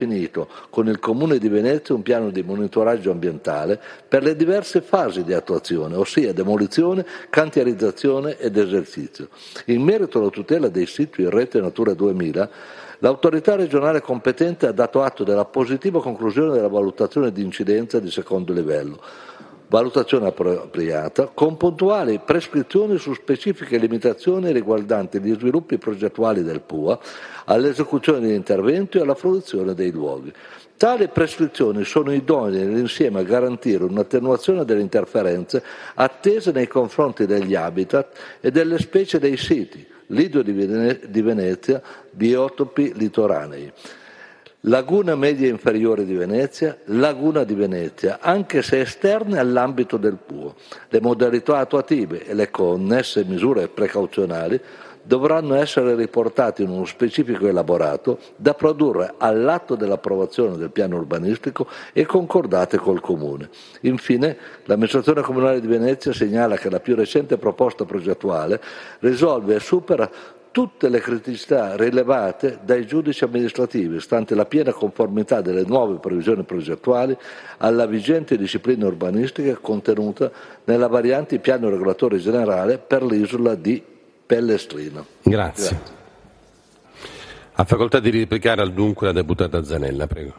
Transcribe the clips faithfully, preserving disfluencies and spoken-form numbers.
definito con il Comune di Venezia un piano di monitoraggio ambientale per le diverse fasi di attuazione, ossia demolizione, cantierizzazione ed esercizio. In merito alla tutela dei siti in rete Natura duemila, l'autorità regionale competente ha dato atto della positiva conclusione della valutazione di incidenza di secondo livello, valutazione appropriata, con puntuali prescrizioni su specifiche limitazioni riguardanti gli sviluppi progettuali del P U A, all'esecuzione degli interventi e alla fruizione dei luoghi. Tali prescrizioni sono idonee nell'insieme a garantire un'attenuazione delle interferenze attese nei confronti degli habitat e delle specie dei siti, Lido di, Vene- di Venezia, biotopi litoranei. Laguna media inferiore di Venezia, Laguna di Venezia, anche se esterne all'ambito del P U A. Le modalità attuative e le connesse misure precauzionali dovranno essere riportate in uno specifico elaborato da produrre all'atto dell'approvazione del piano urbanistico e concordate col Comune. Infine, l'amministrazione comunale di Venezia segnala che la più recente proposta progettuale risolve e supera tutte le criticità rilevate dai giudici amministrativi, stante la piena conformità delle nuove previsioni progettuali alla vigente disciplina urbanistica contenuta nella variante piano regolatore generale per l'isola di Pellestrina. Grazie. Grazie. Ha facoltà di replicare al dunque la deputata Zanella, prego.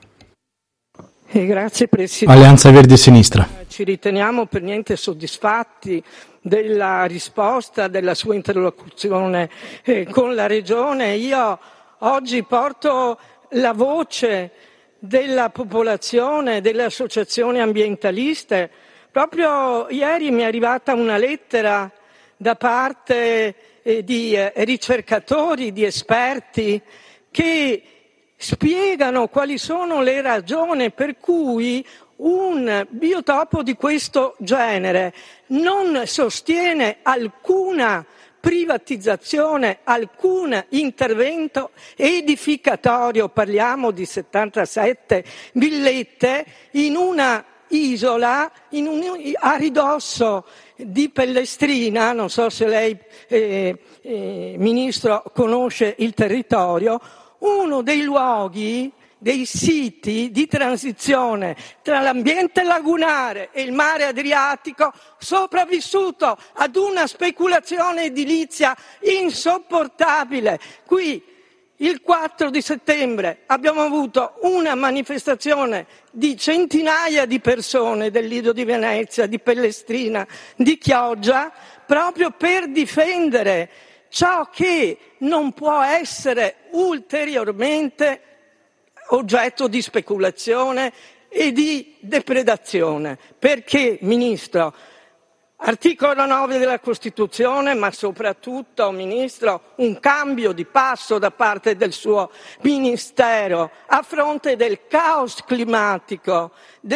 Eh, grazie Presidente. Alleanza Verdi e Sinistra. Ci riteniamo per niente soddisfatti della risposta, della sua interlocuzione eh, con la Regione. Io oggi porto la voce della popolazione, delle associazioni ambientaliste. Proprio ieri mi è arrivata una lettera da parte eh, di eh, ricercatori, di esperti che spiegano quali sono le ragioni per cui un biotopo di questo genere non sostiene alcuna privatizzazione, alcun intervento edificatorio, parliamo di settantasette villette in una isola, in un, a ridosso di Pellestrina, non so se lei, eh, eh, Ministro, conosce il territorio, uno dei luoghi, dei siti di transizione tra l'ambiente lagunare e il mare Adriatico, sopravvissuto ad una speculazione edilizia insopportabile. Qui il quattro di settembre abbiamo avuto una manifestazione di centinaia di persone del Lido di Venezia, di Pellestrina, di Chioggia, proprio per difendere ciò che non può essere ulteriormente oggetto di speculazione e di depredazione. Perché, Ministro? Articolo nove della Costituzione, ma soprattutto, Ministro, un cambio di passo da parte del suo Ministero a fronte del caos climatico,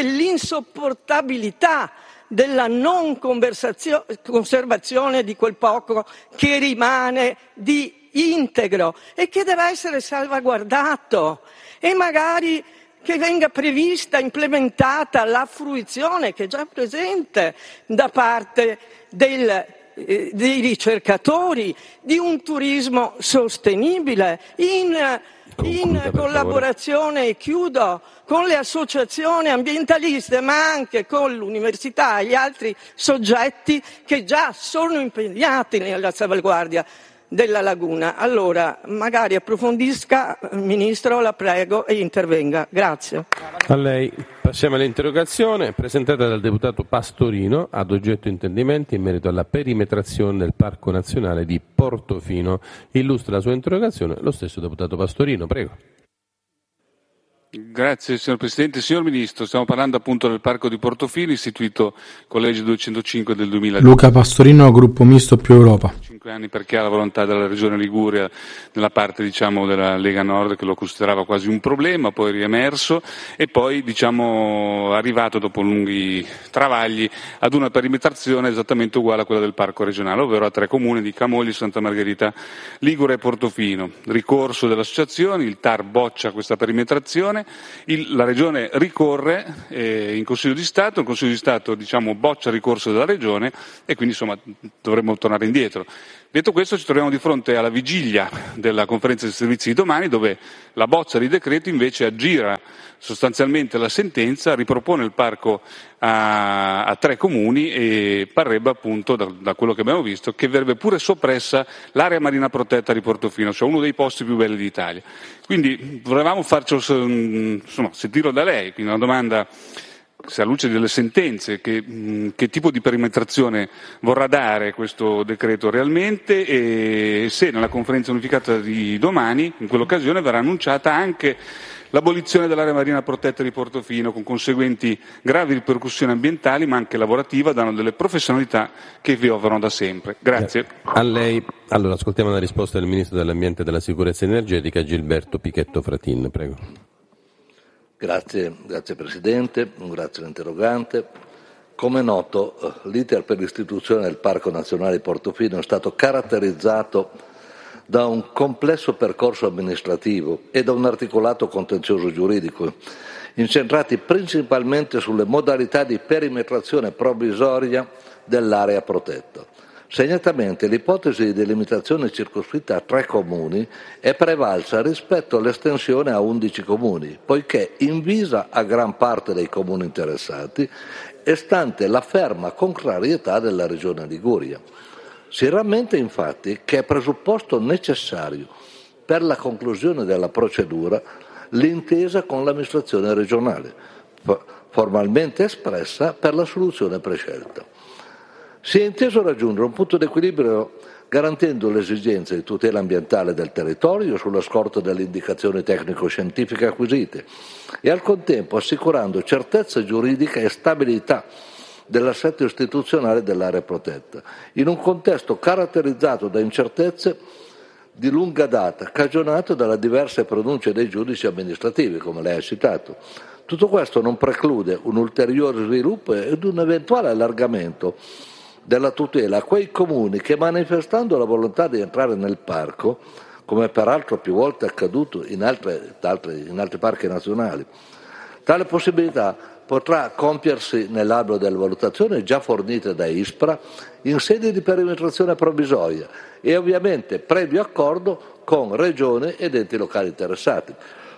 dell'insopportabilità della non conservazione di quel poco che rimane di integro e che deve essere salvaguardato, e magari che venga prevista, implementata la fruizione che è già presente da parte del, eh, dei ricercatori di un turismo sostenibile in, in collaborazione, e chiudo, con le associazioni ambientaliste, ma anche con l'università e gli altri soggetti che già sono impegnati nella salvaguardia della laguna. Allora, magari approfondisca, Ministro, la prego, e intervenga. Grazie. A lei. Passiamo all'interrogazione presentata dal deputato Pastorino, ad oggetto intendimenti in merito alla perimetrazione del Parco Nazionale di Portofino. Illustra la sua interrogazione lo stesso deputato Pastorino, prego. Grazie signor Presidente. Signor Ministro, stiamo parlando appunto del Parco di Portofino, istituito con legge duecentocinque del duemila. Luca Pastorino, gruppo misto più Europa. Cinque anni perché ha la volontà della Regione Liguria, nella parte diciamo della Lega Nord, che lo considerava quasi un problema, poi riemerso e poi diciamo arrivato dopo lunghi travagli ad una perimetrazione esattamente uguale a quella del Parco regionale, ovvero a tre comuni di Camogli, Santa Margherita, Ligure e Portofino. Ricorso delle associazioni, il T A R boccia questa perimetrazione. Il, la Regione ricorre eh, in Consiglio di Stato, il Consiglio di Stato diciamo, boccia il ricorso della Regione e quindi insomma dovremmo tornare indietro. Detto questo, ci troviamo di fronte alla vigilia della conferenza dei servizi di domani, dove la bozza di decreto invece aggira sostanzialmente la sentenza, ripropone il parco a, a tre comuni e parrebbe appunto, da, da quello che abbiamo visto, che verrebbe pure soppressa l'area marina protetta di Portofino, cioè uno dei posti più belli d'Italia. Quindi volevamo farci, insomma, sentirlo da lei, quindi una domanda: se alla luce delle sentenze, che, che tipo di perimetrazione vorrà dare questo decreto realmente, e se nella conferenza unificata di domani, in quell'occasione, verrà annunciata anche l'abolizione dell'area marina protetta di Portofino, con conseguenti gravi ripercussioni ambientali ma anche lavorativa, danno delle professionalità che vi operano da sempre. Grazie. A lei. Allora, ascoltiamo la risposta del Ministro dell'Ambiente e della Sicurezza Energetica, Gilberto Pichetto Fratin. Prego. Grazie, grazie Presidente, grazie all'interrogante. Come è noto, l'iter per l'istituzione del Parco Nazionale di Portofino è stato caratterizzato da un complesso percorso amministrativo e da un articolato contenzioso giuridico, incentrati principalmente sulle modalità di perimetrazione provvisoria dell'area protetta. Segnatamente l'ipotesi di delimitazione circoscritta a tre comuni è prevalsa rispetto all'estensione a undici comuni, poiché invisa a gran parte dei comuni interessati e stante la ferma contrarietà della Regione Liguria. Si rammenta infatti che è presupposto necessario per la conclusione della procedura l'intesa con l'amministrazione regionale, formalmente espressa per la soluzione prescelta. Si è inteso raggiungere un punto di equilibrio garantendo le esigenze di tutela ambientale del territorio sulla scorta delle indicazioni tecnico-scientifiche acquisite e al contempo assicurando certezza giuridica e stabilità dell'assetto istituzionale dell'area protetta, in un contesto caratterizzato da incertezze di lunga data, cagionate dalle diverse pronunce dei giudici amministrativi, come lei ha citato. Tutto questo non preclude un ulteriore sviluppo ed un eventuale allargamento della tutela a quei comuni che, manifestando la volontà di entrare nel parco, come peraltro più volte accaduto in, altre, in altri parchi nazionali, tale possibilità potrà compiersi nell'alveo delle valutazioni già fornite da ISPRA in sede di perimetrazione provvisoria e ovviamente previo accordo con regione ed enti locali interessati.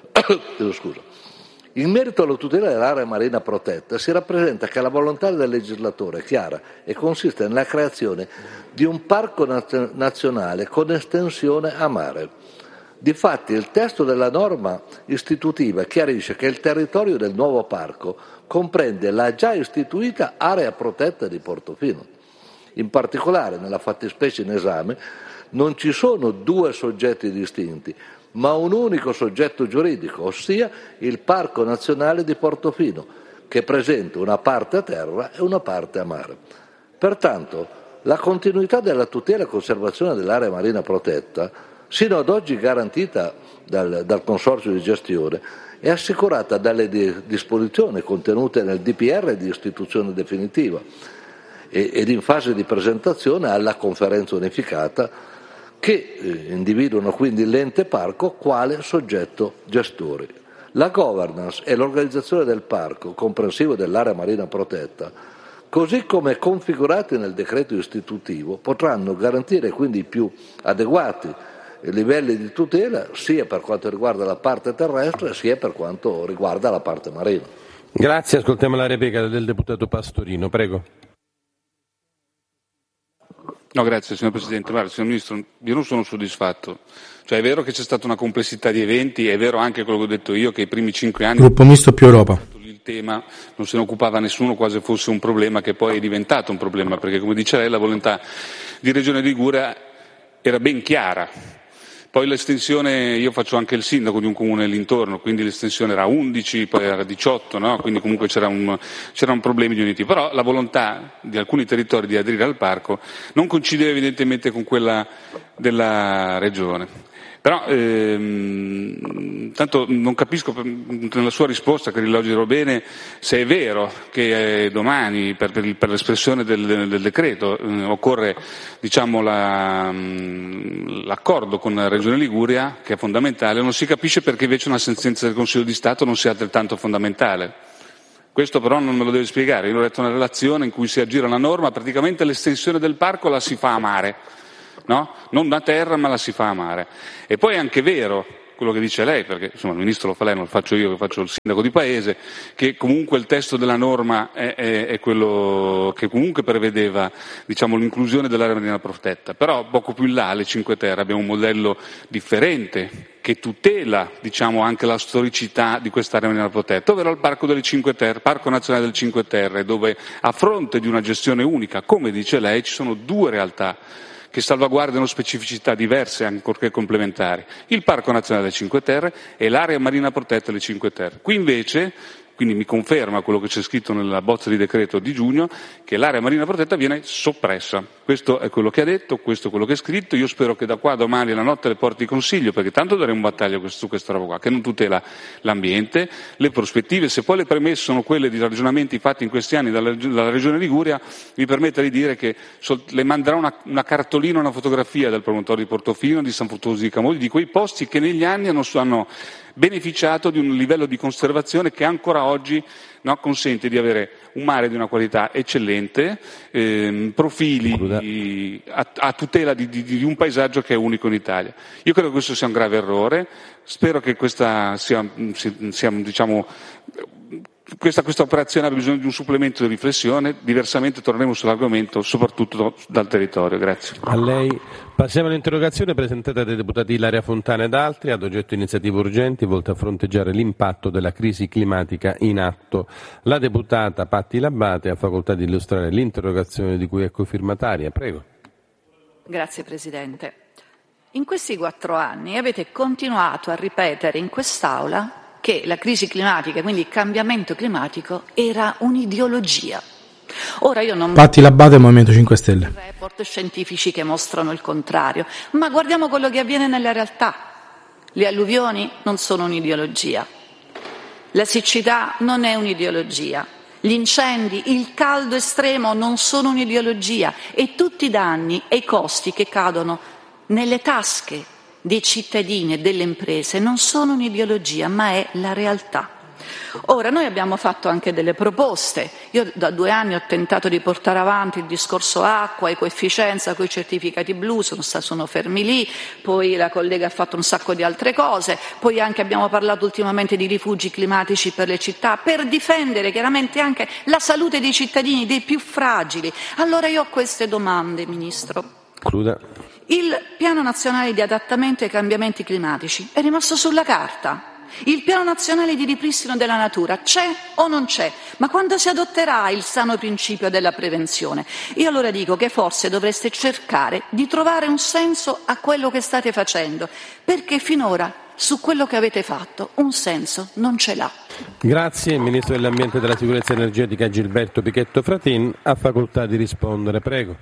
Scusa. In merito alla tutela dell'area marina protetta, si rappresenta che la volontà del legislatore è chiara e consiste nella creazione di un parco nazionale con estensione a mare. Difatti, il testo della norma istitutiva chiarisce che il territorio del nuovo parco comprende la già istituita area protetta di Portofino. In particolare, nella fattispecie in esame, non ci sono due soggetti distinti, ma un unico soggetto giuridico, ossia il Parco Nazionale di Portofino, che presenta una parte a terra e una parte a mare. Pertanto, la continuità della tutela e conservazione dell'area marina protetta, sino ad oggi garantita dal, dal Consorzio di gestione, è assicurata dalle disposizioni contenute nel D P R di istituzione definitiva ed in fase di presentazione alla Conferenza unificata, che individuano quindi l'ente parco quale soggetto gestore. La governance e l'organizzazione del parco, comprensivo dell'area marina protetta, così come configurati nel decreto istitutivo, potranno garantire quindi i più adeguati livelli di tutela sia per quanto riguarda la parte terrestre sia per quanto riguarda la parte marina. Grazie, ascoltiamo la replica del deputato Pastorino, prego. No, grazie signor Presidente. Guarda, signor Ministro, io non sono soddisfatto. Cioè è vero che c'è stata una complessità di eventi, è vero anche quello che ho detto io, che i primi cinque anni Gruppo Misto più Europa. Il tema non se ne occupava nessuno, quasi fosse un problema che poi è diventato un problema, perché come dice lei la volontà di Regione Liguria era ben chiara. Poi l'estensione, io faccio anche il sindaco di un comune all'intorno, quindi l'estensione era undici, poi era diciotto, no? Quindi comunque c'era un, c'era un problema di uniti. Però la volontà di alcuni territori di aderire al parco non coincideva evidentemente con quella della regione. Però ehm, tanto non capisco nella sua risposta, che rilogerò bene, se è vero che eh, domani per, per, per l'espressione del, del decreto eh, occorre diciamo, la, l'accordo con la Regione Liguria, che è fondamentale, non si capisce perché invece una sentenza del Consiglio di Stato non sia altrettanto fondamentale. Questo però non me lo deve spiegare. Io ho letto una relazione in cui si aggira la norma, praticamente l'estensione del parco la si fa a mare. no? Non a terra ma la si fa a mare. E poi è anche vero quello che dice lei, perché insomma il ministro lo fa lei, non lo faccio io che faccio il sindaco di paese, che comunque il testo della norma è, è, è quello che comunque prevedeva, diciamo, l'inclusione dell'area marina protetta, però poco più in là alle Cinque Terre abbiamo un modello differente che tutela, diciamo, anche la storicità di quest'area marina protetta, ovvero il Parco delle Cinque Terre, Parco Nazionale delle Cinque Terre, dove a fronte di una gestione unica, come dice lei, ci sono due realtà che salvaguardano specificità diverse ancorché complementari, il Parco Nazionale delle Cinque Terre e l'area marina protetta delle Cinque Terre. Qui invece, quindi mi conferma quello che c'è scritto nella bozza di decreto di giugno, che l'area marina protetta viene soppressa. Questo è quello che ha detto, questo è quello che è scritto. Io spero che da qua a domani alla notte le porti di consiglio, perché tanto daremo battaglia su questa roba qua, che non tutela l'ambiente, le prospettive. Se poi le premesse sono quelle di ragionamenti fatti in questi anni dalla, dalla Regione Liguria, mi permetta di dire che sol, le manderà una, una cartolina, una fotografia del promontorio di Portofino, di San Fruttuoso di Camogli, di quei posti che negli anni hanno, hanno beneficiato di un livello di conservazione che ancora oggi, no, consente di avere un mare di una qualità eccellente, ehm, profili a, a tutela di, di, di un paesaggio che è unico in Italia. Io credo che questo sia un grave errore, spero che questa sia, sia diciamo, questa, questa operazione abbia bisogno di un supplemento di riflessione, diversamente torneremo sull'argomento, soprattutto dal territorio. Grazie. A lei. Passiamo all'interrogazione presentata dai deputati Ilaria Fontana ed altri, ad oggetto iniziative urgenti volte a fronteggiare l'impatto della crisi climatica in atto. La deputata Patti Labate ha facoltà di illustrare l'interrogazione di cui è cofirmataria. Prego. Grazie Presidente. In questi quattro anni avete continuato a ripetere in quest'Aula che la crisi climatica, quindi il cambiamento climatico, era un'ideologia. Ora io non Patti Labate, Movimento cinque Stelle. Report scientifici che mostrano il contrario, ma guardiamo quello che avviene nella realtà. Le alluvioni non sono un'ideologia, la siccità non è un'ideologia, gli incendi, il caldo estremo non sono un'ideologia e tutti i danni e i costi che cadono nelle tasche dei cittadini e delle imprese non sono un'ideologia, ma è la realtà. Ora, noi abbiamo fatto anche delle proposte. Io da due anni ho tentato di portare avanti il discorso acqua, ecoefficienza, coi certificati blu, sono, sono fermi lì, poi la collega ha fatto un sacco di altre cose, poi anche abbiamo parlato ultimamente di rifugi climatici per le città, per difendere chiaramente anche la salute dei cittadini, dei più fragili. Allora io ho queste domande, Ministro. Concluda. Il Piano Nazionale di Adattamento ai Cambiamenti Climatici è rimasto sulla carta. Il Piano Nazionale di Ripristino della Natura c'è o non c'è? Ma quando si adotterà il sano principio della prevenzione? Io allora dico che forse dovreste cercare di trovare un senso a quello che state facendo, perché finora su quello che avete fatto un senso non ce l'ha. Grazie. Il Ministro dell'Ambiente e della Sicurezza Energetica Gilberto Pichetto Fratin ha facoltà di rispondere. Prego.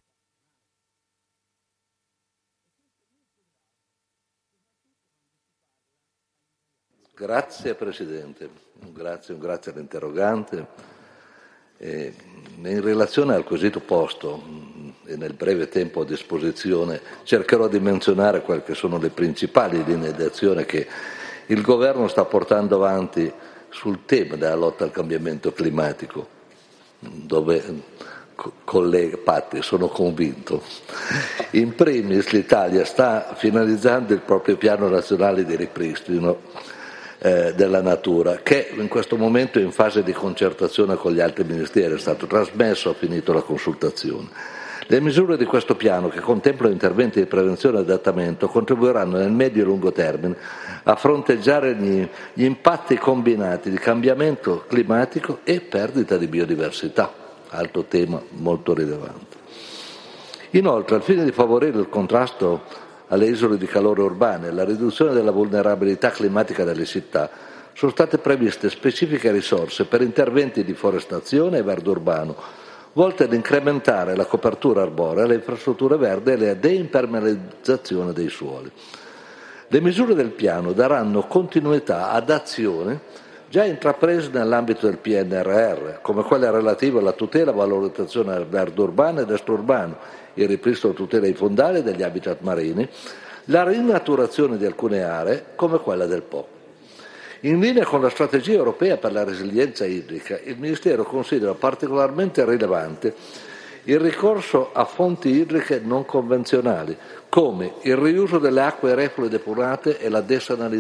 Grazie Presidente, un grazie, un grazie all'interrogante. Eh, in relazione al quesito posto e nel breve tempo a disposizione cercherò di menzionare quelle che sono le principali linee d'azione che il Governo sta portando avanti sul tema della lotta al cambiamento climatico, dove, collega Patti, sono convinto. In primis l'Italia sta finalizzando il proprio piano nazionale di ripristino Eh, della natura, che in questo momento è in fase di concertazione con gli altri ministeri, è stato trasmesso, ha finito la consultazione. Le misure di questo piano, che contemplano interventi di prevenzione e adattamento, contribuiranno nel medio e lungo termine a fronteggiare gli, gli impatti combinati di cambiamento climatico e perdita di biodiversità, altro tema molto rilevante. Inoltre, al fine di favorire il contrasto alle isole di calore urbane e la riduzione della vulnerabilità climatica delle città, sono state previste specifiche risorse per interventi di forestazione e verde urbano, volte ad incrementare la copertura arborea, le infrastrutture verdi e la deimpermeabilizzazione dei suoli. Le misure del piano daranno continuità ad azioni già intraprese nell'ambito del P N R R, come quelle relative alla tutela e valorizzazione del verde urbano ed extraurbano, il ripristino e tutela dei fondali e degli habitat marini, la rinaturazione di alcune aree come quella del Po. In linea con la strategia europea per la resilienza idrica, il Ministero considera particolarmente rilevante il ricorso a fonti idriche non convenzionali, come il riuso delle acque reflue depurate e la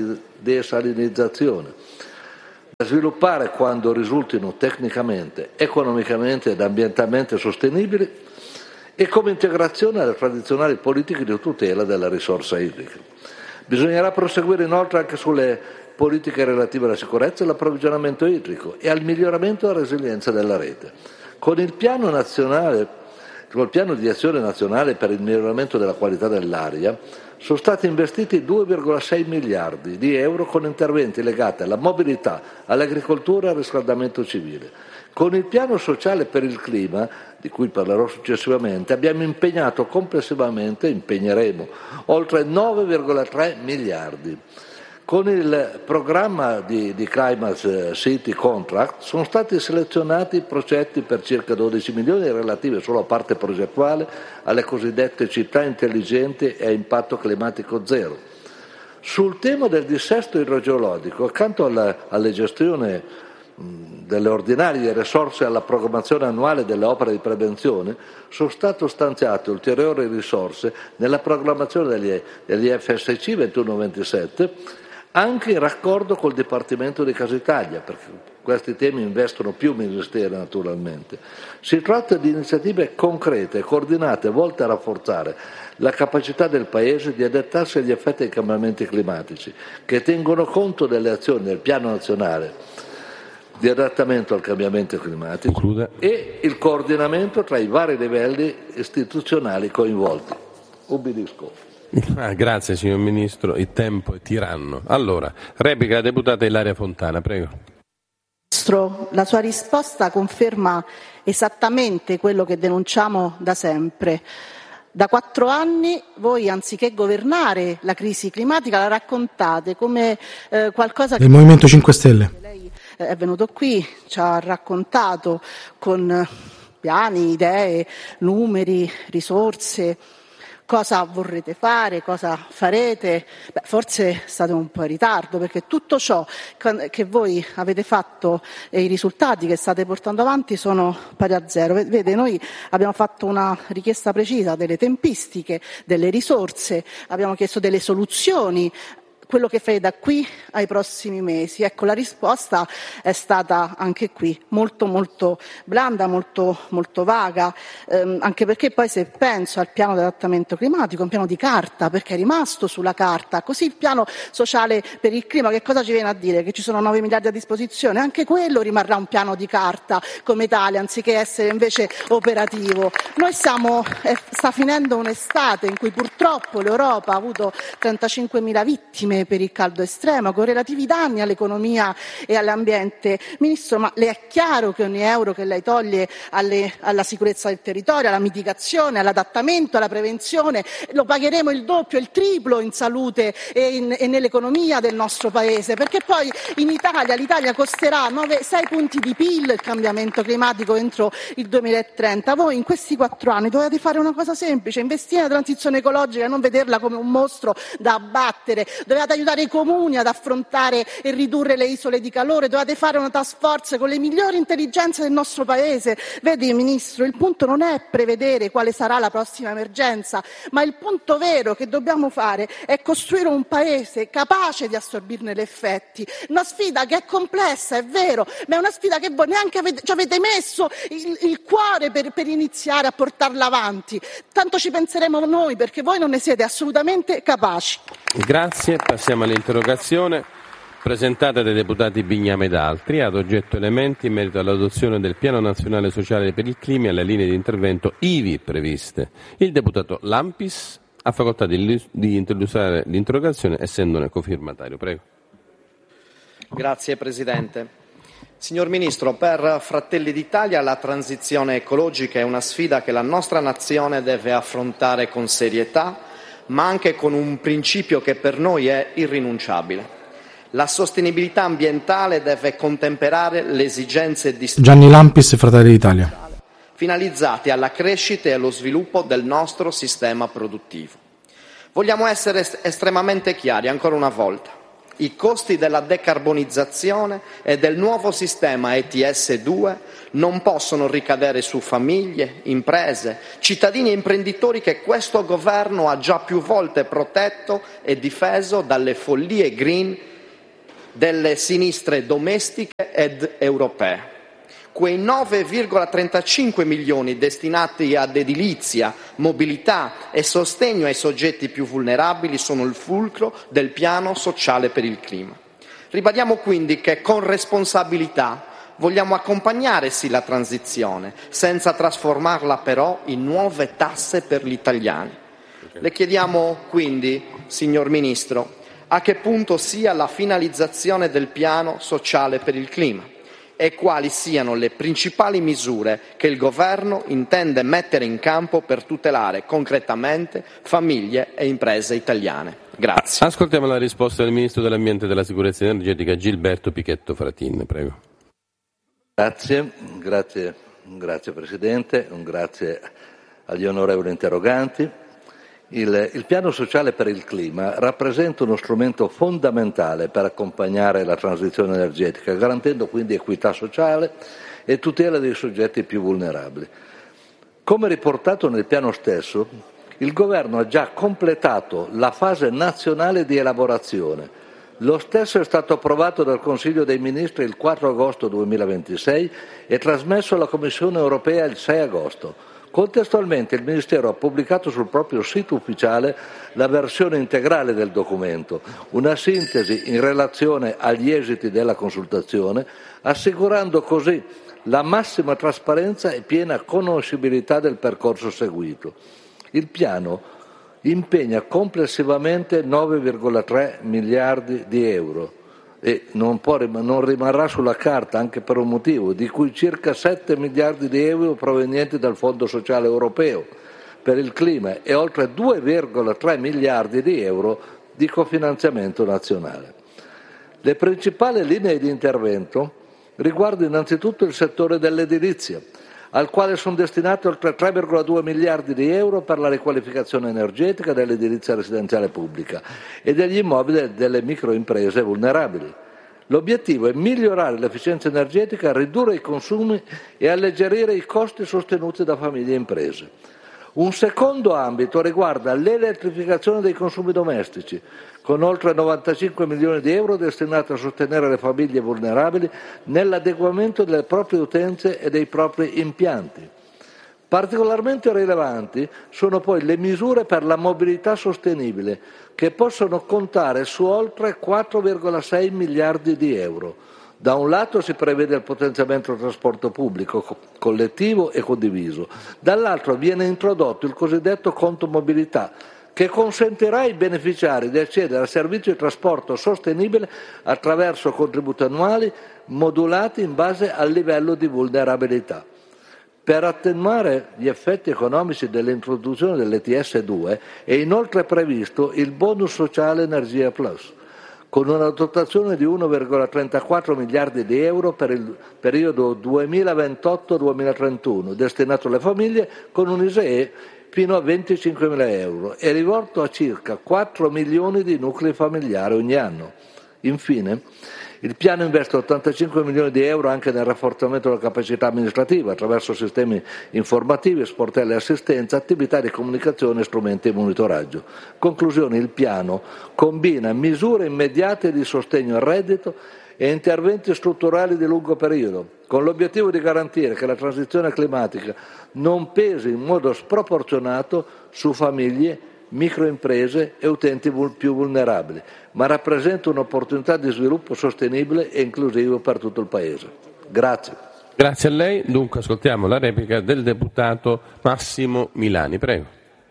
desalinizzazione, da sviluppare quando risultino tecnicamente, economicamente ed ambientalmente sostenibili e come integrazione alle tradizionali politiche di tutela della risorsa idrica. Bisognerà proseguire inoltre anche sulle politiche relative alla sicurezza e all'approvvigionamento idrico e al miglioramento della resilienza della rete. Con il piano nazionale, con il piano di azione nazionale per il miglioramento della qualità dell'aria sono stati investiti due virgola sei miliardi di euro con interventi legati alla mobilità, all'agricoltura e al riscaldamento civile. Con il piano sociale per il clima, di cui parlerò successivamente, abbiamo impegnato complessivamente, impegneremo, oltre nove virgola tre miliardi. Con il programma di, di Climate City Contract sono stati selezionati progetti per circa dodici milioni relativi solo a parte progettuale alle cosiddette città intelligenti e a impatto climatico zero. Sul tema del dissesto idrogeologico, accanto alla, alla gestione mh, delle ordinarie risorse e alla programmazione annuale delle opere di prevenzione, sono state stanziate ulteriori risorse nella programmazione degli, degli F S C ventuno ventisette, anche in raccordo col Dipartimento di Casa Italia, perché questi temi investono più ministeri naturalmente. Si tratta di iniziative concrete e coordinate volte a rafforzare la capacità del Paese di adattarsi agli effetti dei cambiamenti climatici, che tengono conto delle azioni del Piano Nazionale di adattamento al cambiamento climatico Conclude. e il coordinamento tra i vari livelli istituzionali coinvolti. Ubbidisco. Ah, grazie signor Ministro, il tempo è tiranno. Allora, replica la deputata Ilaria Fontana, prego. Ministro, la sua risposta conferma esattamente quello che denunciamo da sempre. Da quattro anni voi, anziché governare la crisi climatica, la raccontate come eh, qualcosa che... Il Movimento cinque Stelle. Lei eh, è venuto qui, ci ha raccontato con piani, idee, numeri, risorse, cosa vorrete fare, cosa farete. Beh, forse state un po' in ritardo, perché tutto ciò che voi avete fatto e i risultati che state portando avanti sono pari a zero. Vede, noi abbiamo fatto una richiesta precisa delle tempistiche, delle risorse, abbiamo chiesto delle soluzioni, quello che fai da qui ai prossimi mesi. Ecco, la risposta è stata anche qui molto molto blanda, molto molto vaga, ehm, anche perché poi se penso al piano di adattamento climatico, un piano di carta, perché è rimasto sulla carta, così il piano sociale per il clima, che cosa ci viene a dire? Che ci sono nove miliardi a disposizione? Anche quello rimarrà un piano di carta come tale, anziché essere invece operativo. Noi siamo, eh, sta finendo un'estate in cui purtroppo l'Europa ha avuto trentacinquemila vittime per il caldo estremo, con relativi danni all'economia e all'ambiente. Ministro, ma le è chiaro che ogni euro che lei toglie alle, alla sicurezza del territorio, alla mitigazione, all'adattamento, alla prevenzione, lo pagheremo il doppio, il triplo in salute e, in, e nell'economia del nostro Paese? Perché poi in Italia, l'Italia costerà nove, sei punti di P I L il cambiamento climatico entro il duemilatrenta. Voi in questi quattro anni dovete fare una cosa semplice, investire nella transizione ecologica e non vederla come un mostro da abbattere. Dovete aiutare i comuni ad affrontare e ridurre le isole di calore, dovete fare una task force con le migliori intelligenze del nostro Paese. Vedi, Ministro, il punto non è prevedere quale sarà la prossima emergenza, ma il punto vero che dobbiamo fare è costruire un Paese capace di assorbirne gli effetti. Una sfida che è complessa, è vero, ma è una sfida che voi neanche avete, ci avete messo il, il cuore per, per iniziare a portarla avanti. Tanto ci penseremo noi, perché voi non ne siete assolutamente capaci. Grazie. Passiamo all'interrogazione presentata dai deputati Bignami ed altri, ad oggetto elementi in merito all'adozione del Piano Nazionale Sociale per il Clima e alle linee di intervento ivi previste. Il deputato Lampis ha facoltà di, di illustrare l'interrogazione, essendone cofirmatario. Prego. Grazie Presidente. Signor Ministro, per Fratelli d'Italia la transizione ecologica è una sfida che la nostra nazione deve affrontare con serietà, ma anche con un principio che per noi è irrinunciabile. La sostenibilità ambientale deve contemperare le esigenze di Gianni Lampis, Fratelli d'Italia, finalizzate alla crescita e allo sviluppo del nostro sistema produttivo. Vogliamo essere estremamente chiari ancora una volta. I costi della decarbonizzazione e del nuovo sistema E T S due non possono ricadere su famiglie, imprese, cittadini e imprenditori che questo governo ha già più volte protetto e difeso dalle follie green delle sinistre domestiche ed europee. Quei nove virgola trentacinque milioni destinati ad edilizia, mobilità e sostegno ai soggetti più vulnerabili sono il fulcro del piano sociale per il clima. Ribadiamo quindi che con responsabilità vogliamo accompagnare sì la transizione, senza trasformarla però in nuove tasse per gli italiani. Le chiediamo quindi, signor Ministro, a che punto sia la finalizzazione del piano sociale per il clima e quali siano le principali misure che il Governo intende mettere in campo per tutelare concretamente famiglie e imprese italiane. Grazie. Ascoltiamo la risposta del Ministro dell'Ambiente e della Sicurezza Energetica Gilberto Pichetto Fratin. Prego. Grazie, grazie, grazie Presidente, un grazie agli onorevoli interroganti. Il, il piano sociale per il clima rappresenta uno strumento fondamentale per accompagnare la transizione energetica, garantendo quindi equità sociale e tutela dei soggetti più vulnerabili. Come riportato nel piano stesso, il Governo ha già completato la fase nazionale di elaborazione. Lo stesso è stato approvato dal Consiglio dei Ministri il quattro agosto duemilaventisei e trasmesso alla Commissione europea il sei agosto. Contestualmente il Ministero ha pubblicato sul proprio sito ufficiale la versione integrale del documento, una sintesi in relazione agli esiti della consultazione, assicurando così la massima trasparenza e piena conoscibilità del percorso seguito. Il piano impegna complessivamente nove virgola tre miliardi di euro e non, può, non rimarrà sulla carta anche per un motivo, di cui circa sette miliardi di euro provenienti dal Fondo Sociale Europeo per il clima e oltre due virgola tre miliardi di euro di cofinanziamento nazionale. Le principali linee di intervento riguardano innanzitutto il settore dell'edilizia, al quale sono destinati oltre tre virgola due miliardi di euro per la riqualificazione energetica dell'edilizia residenziale pubblica e degli immobili delle microimprese vulnerabili. L'obiettivo è migliorare l'efficienza energetica, ridurre i consumi e alleggerire i costi sostenuti da famiglie e imprese. Un secondo ambito riguarda l'elettrificazione dei consumi domestici, con oltre novantacinque milioni di euro destinati a sostenere le famiglie vulnerabili nell'adeguamento delle proprie utenze e dei propri impianti. Particolarmente rilevanti sono poi le misure per la mobilità sostenibile, che possono contare su oltre quattro virgola sei miliardi di euro. Da un lato si prevede il potenziamento del trasporto pubblico, collettivo e condiviso, dall'altro viene introdotto il cosiddetto conto mobilità, che consentirà ai beneficiari di accedere al servizio di trasporto sostenibile attraverso contributi annuali modulati in base al livello di vulnerabilità. Per attenuare gli effetti economici dell'introduzione dell'E T S due è inoltre previsto il bonus sociale Energia Plus, con una dotazione di uno virgola trentaquattro miliardi di euro per il periodo duemilaventotto duemilatrentuno, destinato alle famiglie con un I S E E fino a venticinquemila euro e rivolto a circa quattro milioni di nuclei familiari ogni anno. Infine, il piano investe ottantacinque milioni di euro anche nel rafforzamento della capacità amministrativa attraverso sistemi informativi, sportelli e assistenza, attività di comunicazione e strumenti di monitoraggio. Conclusione: il piano combina misure immediate di sostegno al reddito e interventi strutturali di lungo periodo, con l'obiettivo di garantire che la transizione climatica non pesi in modo sproporzionato su famiglie, microimprese e utenti più vulnerabili, ma rappresenta un'opportunità di sviluppo sostenibile e inclusivo per tutto il Paese. Grazie. Grazie a lei. Dunque ascoltiamo la replica del deputato Massimo Milani. Prego.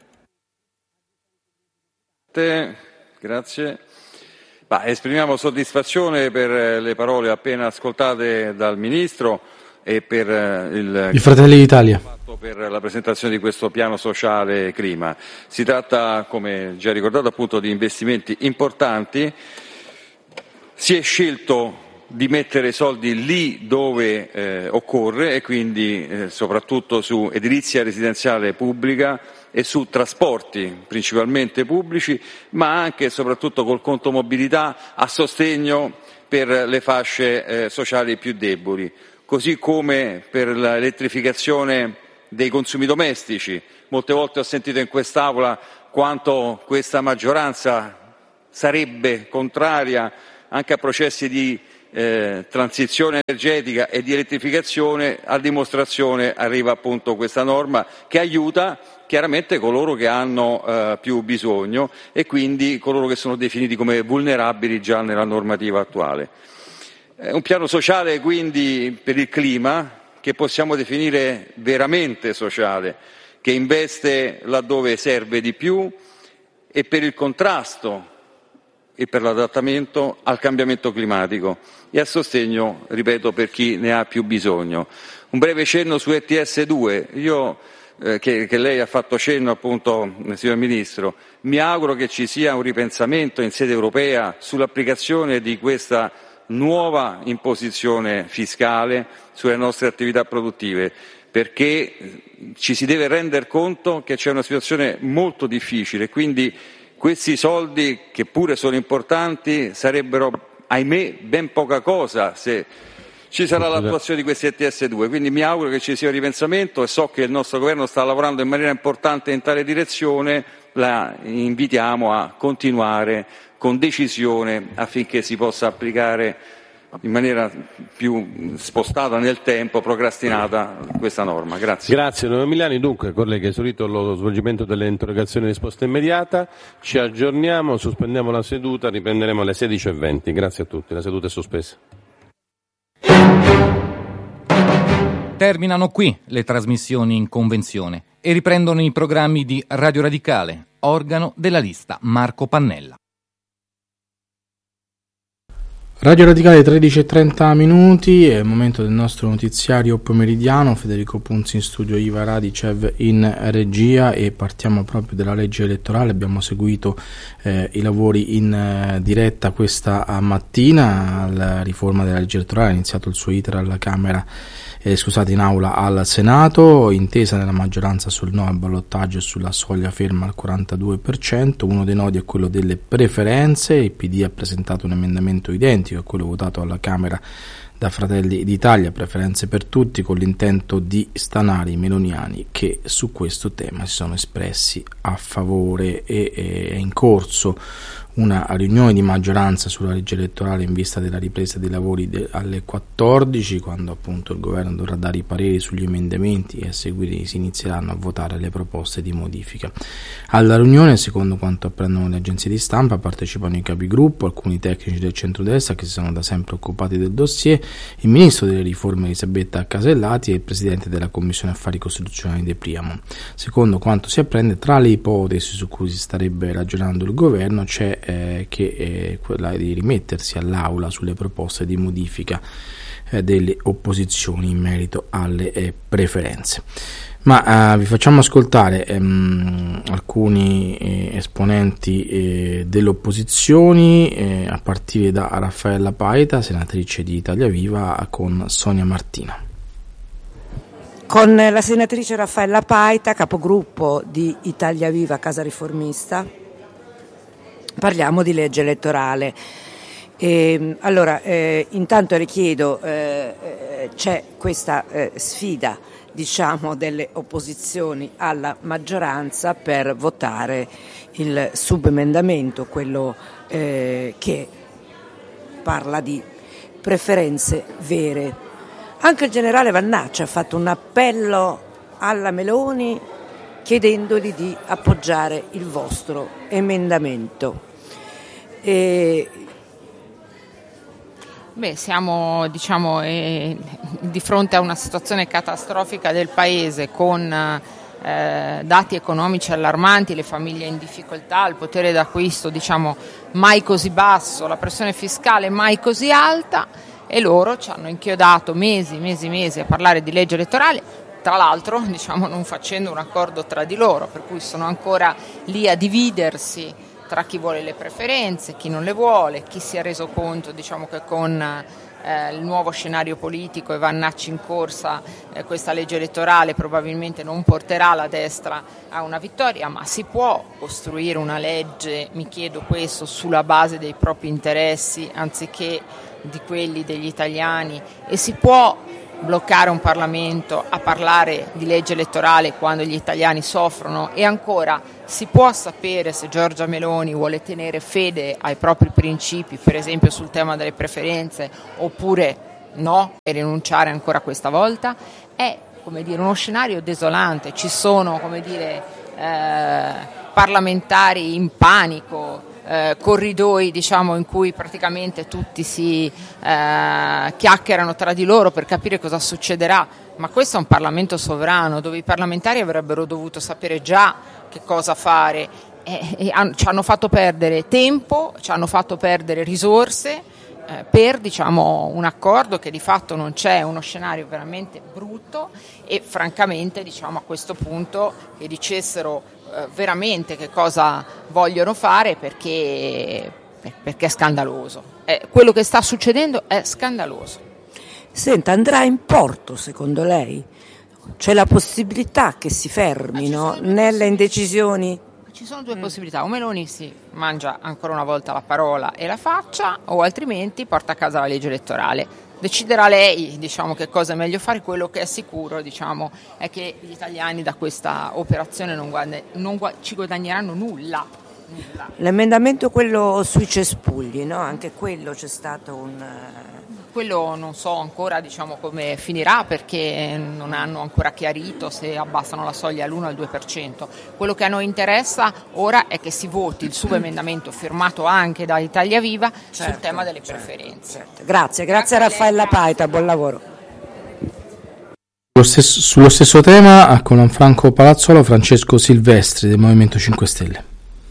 Grazie. Bah, esprimiamo soddisfazione per le parole appena ascoltate dal Ministro e per il I Fratelli d'Italia per la presentazione di questo piano sociale clima. Si tratta, come già ricordato, appunto di investimenti importanti. Si è scelto di mettere soldi lì dove eh, occorre e quindi eh, soprattutto su edilizia residenziale pubblica e su trasporti principalmente pubblici, ma anche e soprattutto col conto mobilità a sostegno per le fasce eh, sociali più deboli, così come per l'elettrificazione dei consumi domestici. Molte volte ho sentito in quest'Aula quanto questa maggioranza sarebbe contraria anche a processi di eh, transizione energetica e di elettrificazione. A dimostrazione arriva appunto questa norma che aiuta chiaramente coloro che hanno eh, più bisogno e quindi coloro che sono definiti come vulnerabili già nella normativa attuale. È un piano sociale quindi per il clima che possiamo definire veramente sociale, che investe laddove serve di più e per il contrasto e per l'adattamento al cambiamento climatico e a sostegno, ripeto, per chi ne ha più bisogno. Un breve cenno su E T S due, io eh, che, che lei ha fatto cenno appunto, signor Ministro, mi auguro che ci sia un ripensamento in sede europea sull'applicazione di questa nuova imposizione fiscale sulle nostre attività produttive, perché ci si deve rendere conto che c'è una situazione molto difficile, quindi questi soldi, che pure sono importanti, sarebbero, ahimè, ben poca cosa se ci sarà l'attuazione di questi E T S due. Quindi mi auguro che ci sia un ripensamento e so che il nostro Governo sta lavorando in maniera importante in tale direzione. La invitiamo a continuare con decisione affinché si possa applicare in maniera più spostata nel tempo, procrastinata, questa norma. Grazie. Grazie onorevole Milani. Dunque, colleghi, è esaurito lo svolgimento delle interrogazioni e risposta immediata. Ci aggiorniamo, sospendiamo la seduta, riprenderemo alle sedici e venti. Grazie a tutti, la seduta è sospesa. Terminano qui le trasmissioni in convenzione e riprendono i programmi di Radio Radicale, organo della lista Marco Pannella. Radio Radicale tredici e trenta minuti, è il momento del nostro notiziario pomeridiano. Federico Punzi in studio, Iva Radicev in regia e partiamo proprio dalla legge elettorale. Abbiamo seguito eh, i lavori in eh, diretta questa mattina. La riforma della legge elettorale ha iniziato il suo iter alla Camera, eh, scusate, in aula al Senato, intesa nella maggioranza sul no al ballottaggio e sulla soglia ferma al quarantadue per cento. Uno dei nodi è quello delle preferenze. Il P D ha presentato un emendamento identico a quello votato alla Camera da Fratelli d'Italia, preferenze per tutti, con l'intento di stanare i meloniani che su questo tema si sono espressi a favore. E è in corso una riunione di maggioranza sulla legge elettorale in vista della ripresa dei lavori de- alle quattordici, quando appunto il governo dovrà dare i pareri sugli emendamenti e a seguire si inizieranno a votare le proposte di modifica. Alla riunione, secondo quanto apprendono le agenzie di stampa, partecipano i capigruppo, alcuni tecnici del centrodestra che si sono da sempre occupati del dossier, il ministro delle riforme Elisabetta Casellati e il presidente della Commissione Affari Costituzionali De Priamo. Secondo quanto si apprende, tra le ipotesi su cui si starebbe ragionando il governo c'è eh, che è quella di rimettersi all'aula sulle proposte di modifica eh, delle opposizioni in merito alle eh, preferenze. Ma eh, vi facciamo ascoltare ehm, alcuni eh, esponenti eh, delle opposizioni, eh, a partire da Raffaella Paita, senatrice di Italia Viva, con Sonia Martina. Con la senatrice Raffaella Paita, capogruppo di Italia Viva Casa Riformista, parliamo di legge elettorale. E, allora, eh, intanto le chiedo, eh, eh, c'è questa eh, sfida, diciamo, delle opposizioni alla maggioranza per votare il subemendamento, quello eh, che parla di preferenze vere. Anche il generale Vannacci ha fatto un appello alla Meloni chiedendogli di appoggiare il vostro emendamento. E Beh, siamo diciamo, eh, di fronte a una situazione catastrofica del Paese, con eh, dati economici allarmanti, le famiglie in difficoltà, il potere d'acquisto diciamo, mai così basso, la pressione fiscale mai così alta, e loro ci hanno inchiodato mesi, mesi, mesi a parlare di legge elettorale, tra l'altro diciamo, non facendo un accordo tra di loro, per cui sono ancora lì a dividersi tra chi vuole le preferenze, chi non le vuole, chi si è reso conto diciamo, che con eh, il nuovo scenario politico e vannacci in corsa eh, questa legge elettorale probabilmente non porterà la destra a una vittoria, ma si può costruire una legge, mi chiedo questo, sulla base dei propri interessi anziché di quelli degli italiani, e si può bloccare un Parlamento a parlare di legge elettorale quando gli italiani soffrono? E ancora, si può sapere se Giorgia Meloni vuole tenere fede ai propri principi, per esempio sul tema delle preferenze, oppure no, e rinunciare ancora questa volta? È, come dire, uno scenario desolante. Ci sono, come dire, eh, parlamentari in panico, Eh, corridoi, diciamo, in cui praticamente tutti si eh, chiacchierano tra di loro per capire cosa succederà, ma questo è un Parlamento sovrano dove i parlamentari avrebbero dovuto sapere già che cosa fare e, e han, ci hanno fatto perdere tempo, ci hanno fatto perdere risorse eh, per, diciamo, un accordo che di fatto non c'è, uno scenario veramente brutto e francamente, diciamo, a questo punto che dicessero veramente che cosa vogliono fare, perché, perché è scandaloso. Eh, quello che sta succedendo è scandaloso. Senta, andrà in porto secondo lei? C'è la possibilità che si fermino nelle indecisioni? Ci sono due mm. possibilità: o Meloni si mangia ancora una volta la parola e la faccia, o altrimenti porta a casa la legge elettorale. Deciderà lei, diciamo, che cosa è meglio fare. Quello che è sicuro, diciamo, è che gli italiani da questa operazione non, guadagn- non gu- ci guadagneranno nulla. nulla. L'emendamento quello sui cespugli, no? Anche quello c'è stato un... Quello non so ancora, diciamo, come finirà, perché non hanno ancora chiarito se abbassano la soglia all'uno o al due per cento. Quello che a noi interessa ora è che si voti il subemendamento firmato anche da Italia Viva certo, sul tema delle certo, preferenze. Certo. Grazie, grazie, grazie a Raffaella Paita, buon lavoro. Sullo stesso, sullo stesso tema, con Franco Palazzolo, Francesco Silvestri del Movimento cinque Stelle.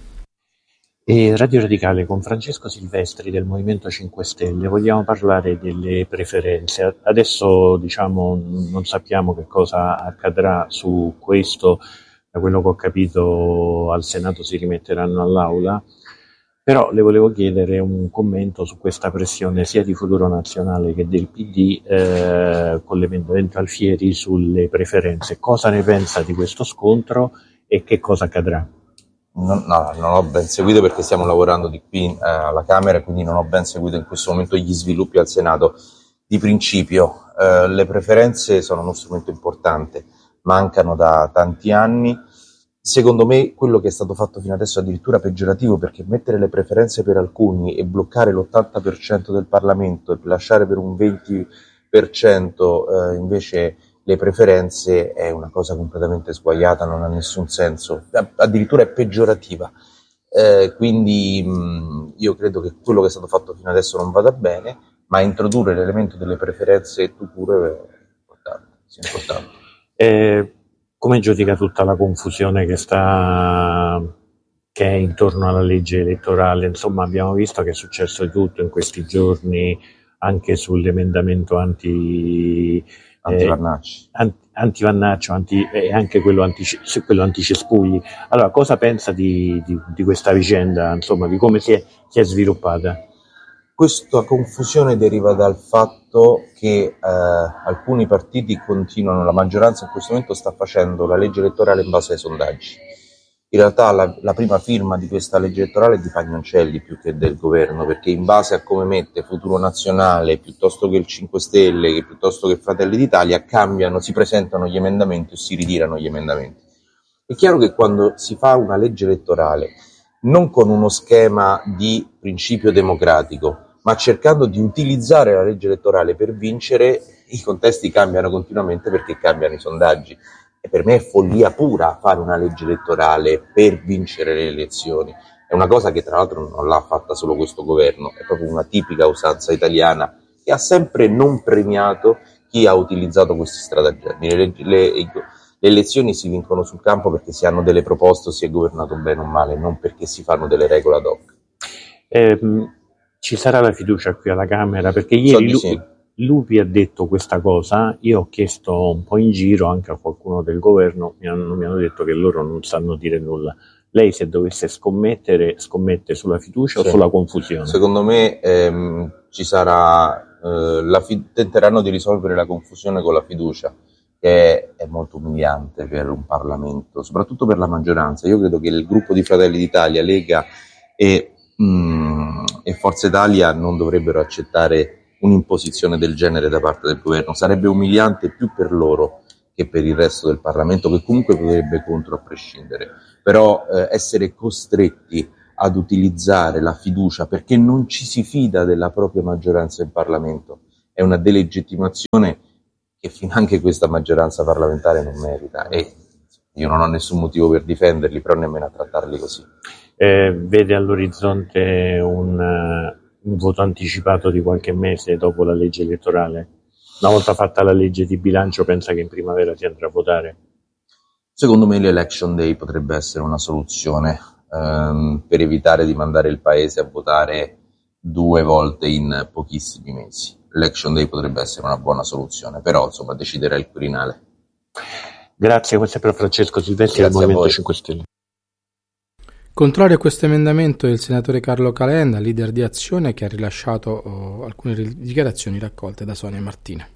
E Radio Radicale con Francesco Silvestri del Movimento cinque Stelle vogliamo parlare delle preferenze. Adesso, diciamo, non sappiamo che cosa accadrà su questo, da quello che ho capito al Senato si rimetteranno all'Aula, però le volevo chiedere un commento su questa pressione sia di Futuro Nazionale che del P D eh, con l'emendamento Alfieri sulle preferenze. Cosa ne pensa di questo scontro e che cosa accadrà? No, no, non ho ben seguito perché stiamo lavorando di qui eh, alla Camera, quindi non ho ben seguito in questo momento gli sviluppi al Senato. Di principio, eh, le preferenze sono uno strumento importante, mancano da tanti anni. Secondo me quello che è stato fatto fino adesso è addirittura peggiorativo, perché mettere le preferenze per alcuni e bloccare l'ottanta per cento del Parlamento e lasciare per un venti per cento eh, invece le preferenze è una cosa completamente sguaiata, non ha nessun senso, addirittura è peggiorativa. Eh, quindi mh, io credo che quello che è stato fatto fino adesso non vada bene, ma introdurre l'elemento delle preferenze tu pure è importante, sia importante. Eh, come giudica tutta la confusione che sta che è intorno alla legge elettorale? Insomma, abbiamo visto che è successo di tutto in questi giorni, anche sull'emendamento anti Antivannacci. Eh, antivannaccio anti, e anche quello, anti, quello anticespugli. Allora, cosa pensa di, di, di questa vicenda, insomma, di come si è, si è sviluppata? Questa confusione deriva dal fatto che eh, alcuni partiti continuano, la maggioranza in questo momento sta facendo la legge elettorale in base ai sondaggi. In realtà la, la prima firma di questa legge elettorale è di Pagnoncelli più che del governo, perché in base a come mette Futuro Nazionale piuttosto che il cinque Stelle, che piuttosto che Fratelli d'Italia, cambiano, si presentano gli emendamenti o si ritirano gli emendamenti. È chiaro che quando si fa una legge elettorale non con uno schema di principio democratico, ma cercando di utilizzare la legge elettorale per vincere, i contesti cambiano continuamente perché cambiano i sondaggi. E per me è follia pura fare una legge elettorale per vincere le elezioni. È una cosa che tra l'altro non l'ha fatta solo questo governo, è proprio una tipica usanza italiana che ha sempre non premiato chi ha utilizzato questi stratagemmi. Le, le, le elezioni si vincono sul campo perché si hanno delle proposte o si è governato bene o male, non perché si fanno delle regole ad hoc. Eh, ci sarà la fiducia qui alla Camera? Perché ieri so sì. Lupi ha detto questa cosa, io ho chiesto un po' in giro anche a qualcuno del governo, mi hanno, mi hanno detto che loro non sanno dire nulla. Lei, se dovesse scommettere, scommette sulla fiducia sì. o sulla confusione? Secondo me ehm, ci sarà, eh, la fi- tenteranno di risolvere la confusione con la fiducia, che è molto umiliante per un Parlamento, soprattutto per la maggioranza. Io credo che il gruppo di Fratelli d'Italia, Lega e, mm, e Forza Italia non dovrebbero accettare un'imposizione del genere da parte del governo. Sarebbe umiliante più per loro che per il resto del Parlamento, che comunque voterebbe contro a prescindere. Però eh, essere costretti ad utilizzare la fiducia perché non ci si fida della propria maggioranza in Parlamento è una delegittimazione che finanche questa maggioranza parlamentare non merita, e io non ho nessun motivo per difenderli, però nemmeno a trattarli così. Eh, vede all'orizzonte un, uh, un voto anticipato di qualche mese dopo la legge elettorale? Una volta fatta la legge di bilancio, pensa che in primavera si andrà a votare? Secondo me l'election day potrebbe essere una soluzione ehm, per evitare di mandare il paese a votare due volte in pochissimi mesi. L'election day potrebbe essere una buona soluzione, però insomma deciderà il Quirinale. Grazie, questo è per Francesco Silvestri del Movimento cinque Stelle. Contrario a questo emendamento è il senatore Carlo Calenda, leader di Azione, che ha rilasciato oh, alcune dichiarazioni raccolte da Sonia Martina.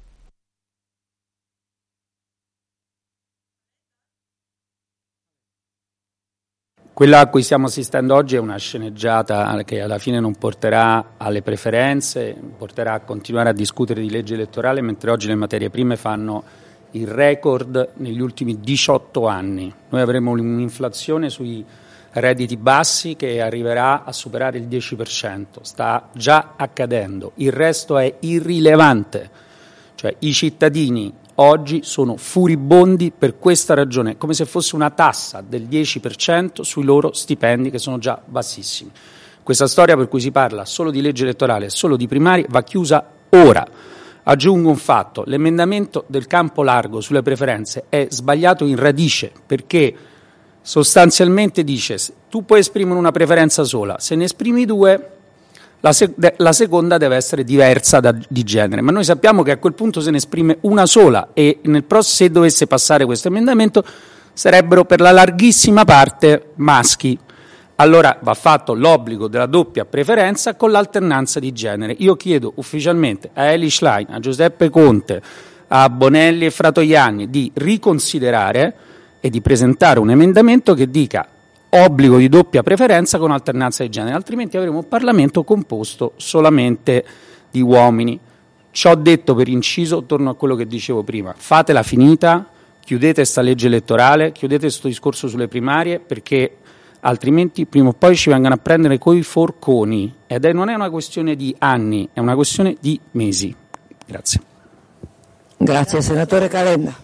Quella a cui stiamo assistendo oggi è una sceneggiata che alla fine non porterà alle preferenze, porterà a continuare a discutere di legge elettorale, mentre oggi le materie prime fanno il record negli ultimi diciotto anni. Noi avremo un'inflazione sui redditi bassi che arriverà a superare il dieci per cento, sta già accadendo, il resto è irrilevante, cioè i cittadini oggi sono furibondi per questa ragione, come se fosse una tassa del dieci per cento sui loro stipendi che sono già bassissimi. Questa storia per cui si parla solo di legge elettorale, solo di primarie, va chiusa ora. Aggiungo un fatto, l'emendamento del campo largo sulle preferenze è sbagliato in radice, perché sostanzialmente dice tu puoi esprimere una preferenza sola, se ne esprimi due la, sec- la seconda deve essere diversa da, di genere, ma noi sappiamo che a quel punto se ne esprime una sola e nel prossimo, se dovesse passare questo emendamento, sarebbero per la larghissima parte maschi. Allora va fatto l'obbligo della doppia preferenza con l'alternanza di genere. Io chiedo ufficialmente a Eli Schlein, a Giuseppe Conte, a Bonelli e Fratoianni di riconsiderare e di presentare un emendamento che dica obbligo di doppia preferenza con alternanza di genere, altrimenti avremo un Parlamento composto solamente di uomini. Ciò detto per inciso, torno a quello che dicevo prima, fatela finita, chiudete sta legge elettorale, chiudete questo discorso sulle primarie, perché altrimenti prima o poi ci vengono a prendere coi forconi, ed è, non è una questione di anni, è una questione di mesi. Grazie. Grazie, senatore Calenda.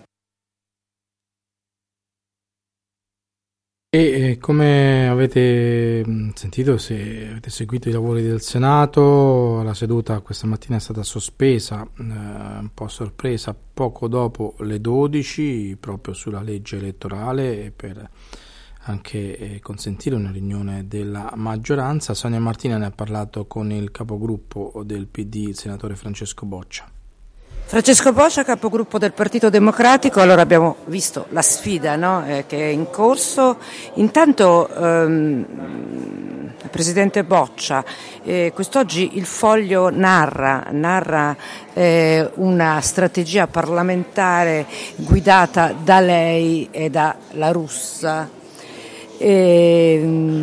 E eh, come avete sentito, se avete seguito i lavori del Senato, la seduta questa mattina è stata sospesa, eh, un po' a sorpresa, poco dopo le dodici, proprio sulla legge elettorale, per anche eh, consentire una riunione della maggioranza. Sonia Martina ne ha parlato con il capogruppo del P D, il senatore Francesco Boccia. Francesco Boccia, capogruppo del Partito Democratico. Allora abbiamo visto la sfida, no? eh, che è in corso. Intanto, ehm, Presidente Boccia, eh, quest'oggi il Foglio narra, narra eh, una strategia parlamentare guidata da lei e da La Russa. E,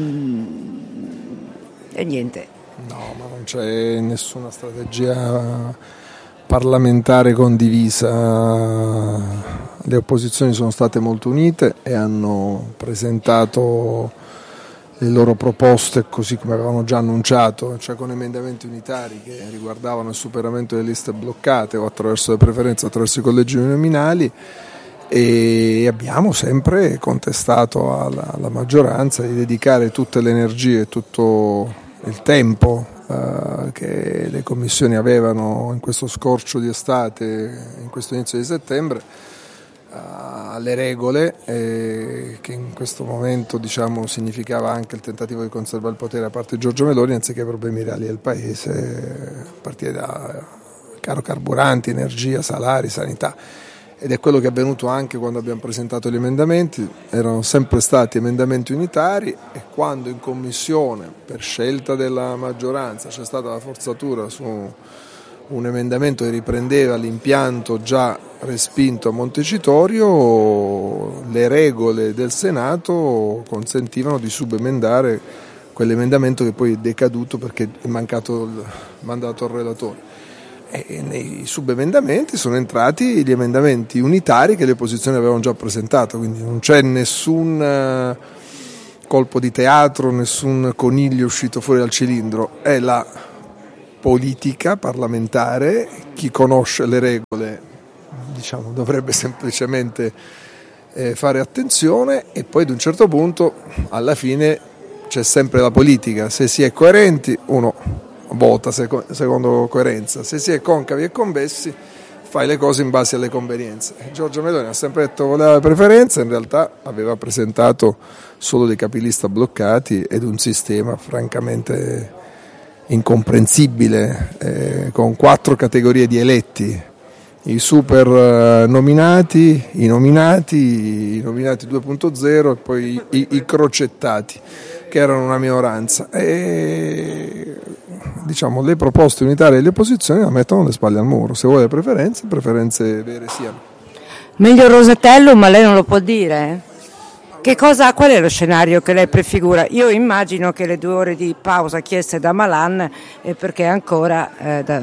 e niente. No, ma non c'è nessuna strategia parlamentare condivisa. Le opposizioni sono state molto unite e hanno presentato le loro proposte così come avevano già annunciato, cioè con emendamenti unitari che riguardavano il superamento delle liste bloccate o attraverso le preferenze, attraverso i collegi uninominali, e abbiamo sempre contestato alla, alla maggioranza di dedicare tutte le energie e tutto il tempo Uh, che le commissioni avevano in questo scorcio di estate, in questo inizio di settembre, uh, alle regole, eh, che in questo momento diciamo significava anche il tentativo di conservare il potere da parte di Giorgia Meloni anziché i problemi reali del paese, a partire da caro carburanti, energia, salari, sanità. ed è quello che è avvenuto anche quando abbiamo presentato gli emendamenti. Erano sempre stati emendamenti unitari e quando in commissione, per scelta della maggioranza, c'è stata la forzatura su un emendamento che riprendeva l'impianto già respinto a Montecitorio, le regole del Senato consentivano di subemendare quell'emendamento che poi è decaduto perché è mancato il mandato al relatore. E nei subemendamenti sono entrati gli emendamenti unitari che le opposizioni avevano già presentato, quindi non c'è nessun colpo di teatro, nessun coniglio uscito fuori dal cilindro, è la politica parlamentare. Chi conosce le regole, diciamo, dovrebbe semplicemente eh, fare attenzione, e poi ad un certo punto alla fine c'è sempre la politica: se si è coerenti uno vota secondo coerenza, se si è concavi e convessi fai le cose in base alle convenienze. Giorgia Meloni ha sempre detto che voleva le preferenze, in realtà aveva presentato solo dei capilista bloccati ed un sistema francamente incomprensibile, eh, con quattro categorie di eletti: i super nominati, i nominati, i nominati due punto zero e poi i, i, i crocettati, che erano una minoranza. E diciamo le proposte unitarie delle opposizioni la mettono le spalle al muro. Se vuole le preferenze, preferenze vere siano. Meglio il Rosatellum, ma lei non lo può dire? Che cosa, qual è lo scenario che lei prefigura? Io immagino che le due ore di pausa chieste da Malan è perché ancora, eh, da,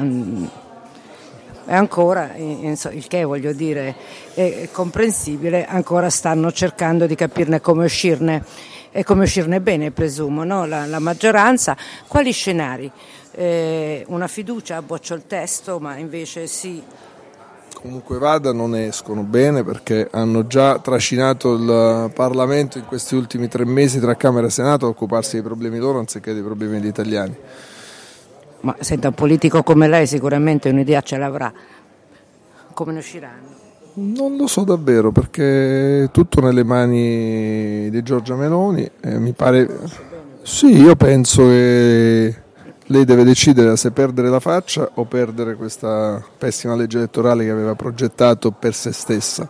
è ancora, il che voglio dire è comprensibile, ancora stanno cercando di capirne come uscirne e come uscirne bene, presumo, no? la, la maggioranza. Quali scenari? Eh, una fiducia, boccio il testo, ma invece sì. Comunque vada, non escono bene perché hanno già trascinato il Parlamento in questi ultimi tre mesi tra Camera e Senato a occuparsi dei problemi loro anziché dei problemi degli italiani. Ma senta, un politico come lei sicuramente un'idea ce l'avrà. Come ne usciranno? Non lo so davvero, perché è tutto nelle mani di Giorgia Meloni. Eh, mi pare. Sì, io penso che lei deve decidere se perdere la faccia o perdere questa pessima legge elettorale che aveva progettato per se stessa.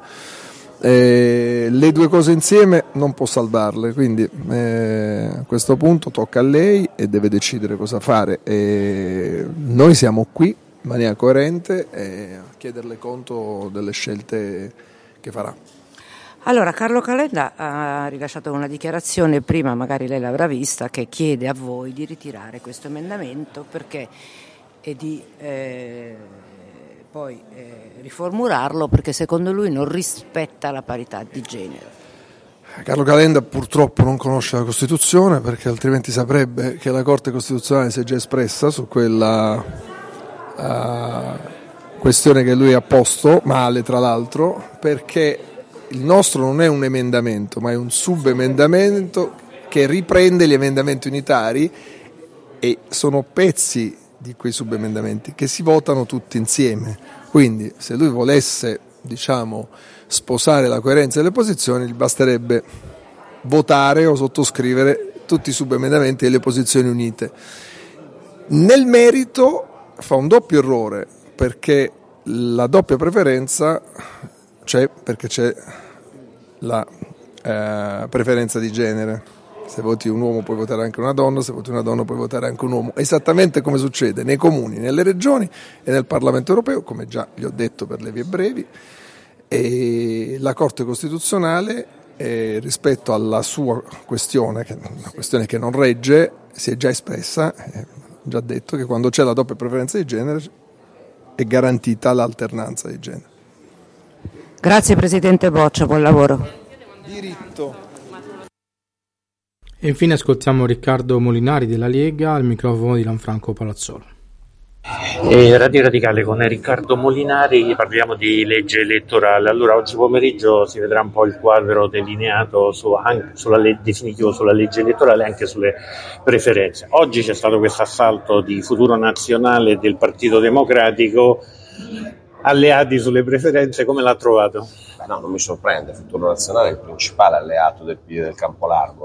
Eh, le due cose insieme non può salvarle, quindi eh, a questo punto tocca a lei e deve decidere cosa fare. E noi siamo qui in maniera coerente e a chiederle conto delle scelte che farà. Allora, Carlo Calenda ha rilasciato una dichiarazione, prima magari lei l'avrà vista, che chiede a voi di ritirare questo emendamento perché e di eh, poi eh, riformularlo perché secondo lui non rispetta la parità di genere. Carlo Calenda purtroppo non conosce la Costituzione, perché altrimenti saprebbe che la Corte Costituzionale si è già espressa su quella uh, questione che lui ha posto, male tra l'altro, perché il nostro non è un emendamento, ma è un subemendamento che riprende gli emendamenti unitari e sono pezzi di quei subemendamenti che si votano tutti insieme. Quindi se lui volesse, diciamo, sposare la coerenza delle posizioni, gli basterebbe votare o sottoscrivere tutti i subemendamenti delle posizioni unite. Nel merito fa un doppio errore, perché la doppia preferenza c'è perché c'è la eh, preferenza di genere. Se voti un uomo puoi votare anche una donna, se voti una donna puoi votare anche un uomo, esattamente come succede nei comuni, nelle regioni e nel Parlamento europeo, come già gli ho detto per le vie brevi. E la Corte Costituzionale eh, rispetto alla sua questione, che è una questione che non regge, si è già espressa, ha già detto che quando c'è la doppia preferenza di genere è garantita l'alternanza di genere. Grazie Presidente Boccia, buon lavoro. Diritto. E infine ascoltiamo Riccardo Molinari della Lega al microfono di Lanfranco Palazzolo. Eh, Radio Radicale con Riccardo Molinari, parliamo di legge elettorale. Allora, oggi pomeriggio si vedrà un po' il quadro delineato su, anche sulla le, definitivo sulla legge elettorale e anche sulle preferenze. Oggi c'è stato questo assalto di Futuro Nazionale del Partito Democratico. Alleati sulle preferenze, come l'ha trovato? Beh, no, non mi sorprende, Futuro Nazionale è il principale alleato del P D del Campolargo.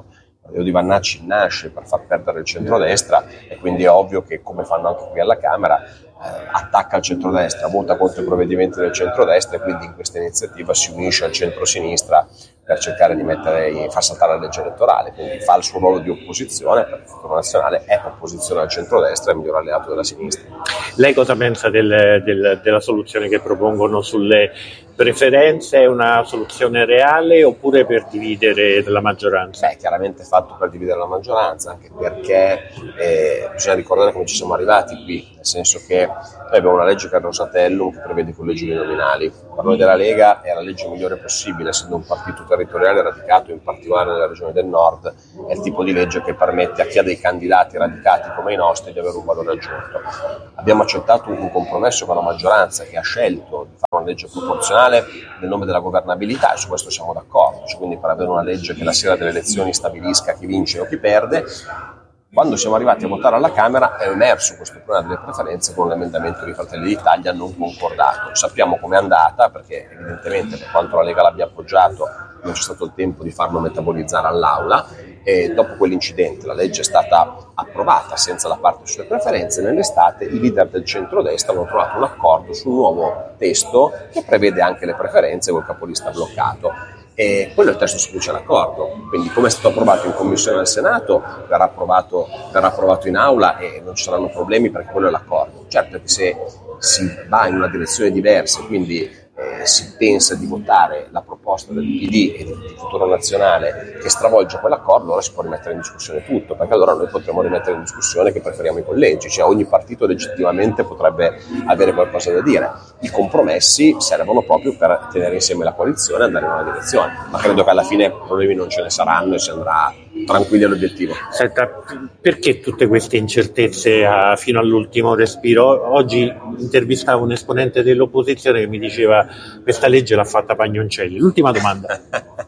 Matteo Di Vannacci nasce per far perdere il centrodestra e quindi è ovvio che, come fanno anche qui alla Camera, eh, attacca il centrodestra, vota contro i provvedimenti del centrodestra e quindi in questa iniziativa si unisce al centrosinistra per cercare di mettere, far saltare la legge elettorale, quindi fa il suo ruolo di opposizione, perché il Futuro Nazionale è opposizione al centrodestra e il miglior alleato della sinistra. Lei cosa pensa del, del, della soluzione che propongono sulle preferenze? È una soluzione reale oppure per dividere la maggioranza? Beh, chiaramente è fatto per dividere la maggioranza, anche perché eh, bisogna ricordare come ci siamo arrivati qui, nel senso che noi abbiamo una legge che è Rosatellum che prevede i collegi uninominali. Per noi della Lega è la legge migliore possibile, essendo un partito territoriale radicato in particolare nelle regioni del nord, è il tipo di legge che permette a chi ha dei candidati radicati come i nostri di avere un valore aggiunto. Abbiamo accettato un compromesso con la maggioranza che ha scelto di fare una legge proporzionale nel nome della governabilità e su questo siamo d'accordo, cioè quindi per avere una legge che la sera delle elezioni stabilisca chi vince o chi perde. Quando siamo arrivati a votare alla Camera è emerso questo problema delle preferenze con l'emendamento di Fratelli d'Italia non concordato. Sappiamo com'è andata perché evidentemente per quanto la Lega l'abbia appoggiato non c'è stato il tempo di farlo metabolizzare all'Aula e dopo quell'incidente la legge è stata approvata senza la parte sulle preferenze. Nell'estate i leader del centrodestra hanno trovato un accordo sul nuovo testo che prevede anche le preferenze col capolista bloccato. E quello è il testo su cui c'è l'accordo, quindi come è stato approvato in commissione al Senato verrà approvato, verrà approvato in aula e non ci saranno problemi perché quello è l'accordo. Certo che se si va in una direzione diversa, quindi eh, si pensa di votare la proposta del P D e di, di Futuro Nazionale che stravolge quell'accordo, allora si può rimettere in discussione tutto, perché allora noi potremmo rimettere in discussione che preferiamo i collegi, cioè ogni partito legittimamente potrebbe avere qualcosa da dire. I compromessi servono proprio per tenere insieme la coalizione e andare in una direzione, ma credo che alla fine problemi non ce ne saranno e si andrà tranquilli all'obiettivo. Senta, perché tutte queste incertezze a, fino all'ultimo respiro? Oggi intervistavo un esponente dell'opposizione che mi diceva questa legge l'ha fatta Pagnoncelli. L'ultima domanda.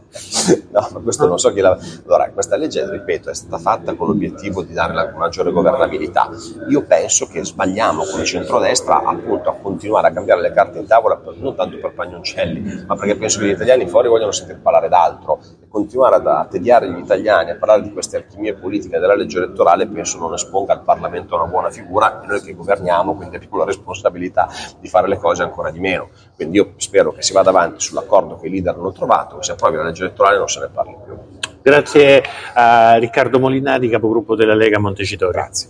No, ma questo non so chi la... Allora, questa legge, ripeto, è stata fatta con l'obiettivo di dare la maggiore governabilità. Io penso che sbagliamo come centrodestra appunto a continuare a cambiare le carte in tavola, per, non tanto per Pagnoncelli, ma perché penso che gli italiani fuori vogliono sentire parlare d'altro e continuare ad attediare gli italiani a parlare di queste alchimie politiche della legge elettorale penso non esponga al Parlamento una buona figura e noi che governiamo quindi abbiamo la responsabilità di fare le cose ancora di meno. Quindi io spero che si vada avanti sull'accordo che i leader hanno trovato, che si approvi la legge elettorale e non se ne parli più. Grazie a Riccardo Molinari, capogruppo della Lega Montecitorio. Grazie.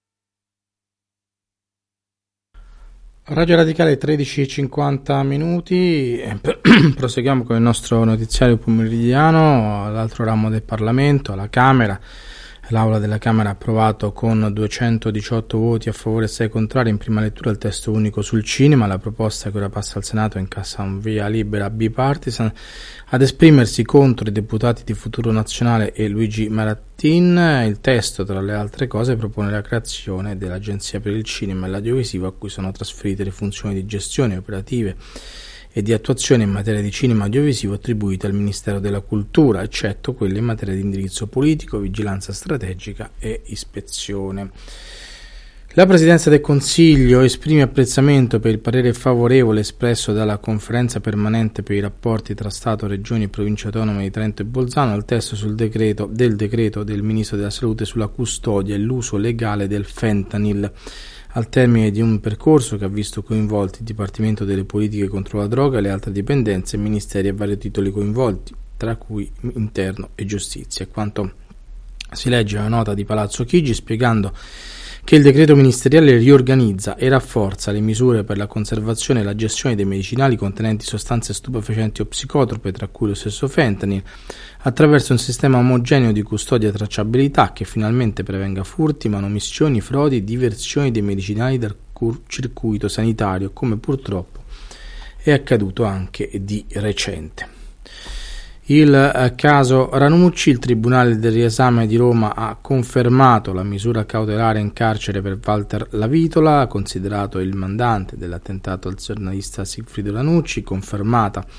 Radio Radicale tredici e cinquanta minuti, proseguiamo con il nostro notiziario pomeridiano. All'altro ramo del Parlamento, alla Camera, l'Aula della Camera ha approvato con duecentodiciotto voti a favore e sei contrari in prima lettura il testo unico sul cinema. La proposta che ora passa al Senato incassa un via libera bipartisan. Ad esprimersi contro i deputati di Futuro Nazionale e Luigi Marattin, il testo, tra le altre cose, propone la creazione dell'Agenzia per il Cinema e l'Audiovisivo, a cui sono trasferite le funzioni di gestione operative e di attuazione in materia di cinema audiovisivo attribuite al Ministero della Cultura, eccetto quelle in materia di indirizzo politico, vigilanza strategica e ispezione. La Presidenza del Consiglio esprime apprezzamento per il parere favorevole espresso dalla Conferenza Permanente per i rapporti tra Stato, Regioni e Province Autonome di Trento e Bolzano al testo sul decreto, del decreto del Ministro della Salute sulla custodia e l'uso legale del fentanyl, al termine di un percorso che ha visto coinvolti il Dipartimento delle Politiche contro la Droga e le altre dipendenze e ministeri a vari titoli coinvolti, tra cui Interno e Giustizia. Quanto si legge una nota di Palazzo Chigi spiegando che il decreto ministeriale riorganizza e rafforza le misure per la conservazione e la gestione dei medicinali contenenti sostanze stupefacenti o psicotrope, tra cui lo stesso fentanyl, attraverso un sistema omogeneo di custodia e tracciabilità che finalmente prevenga furti, manomissioni, frodi e diversioni dei medicinali dal circuito sanitario, come purtroppo è accaduto anche di recente. Il caso Ranucci, il Tribunale del Riesame di Roma ha confermato la misura cautelare in carcere per Walter Lavitola, considerato il mandante dell'attentato al giornalista Sigfrido Ranucci, confermata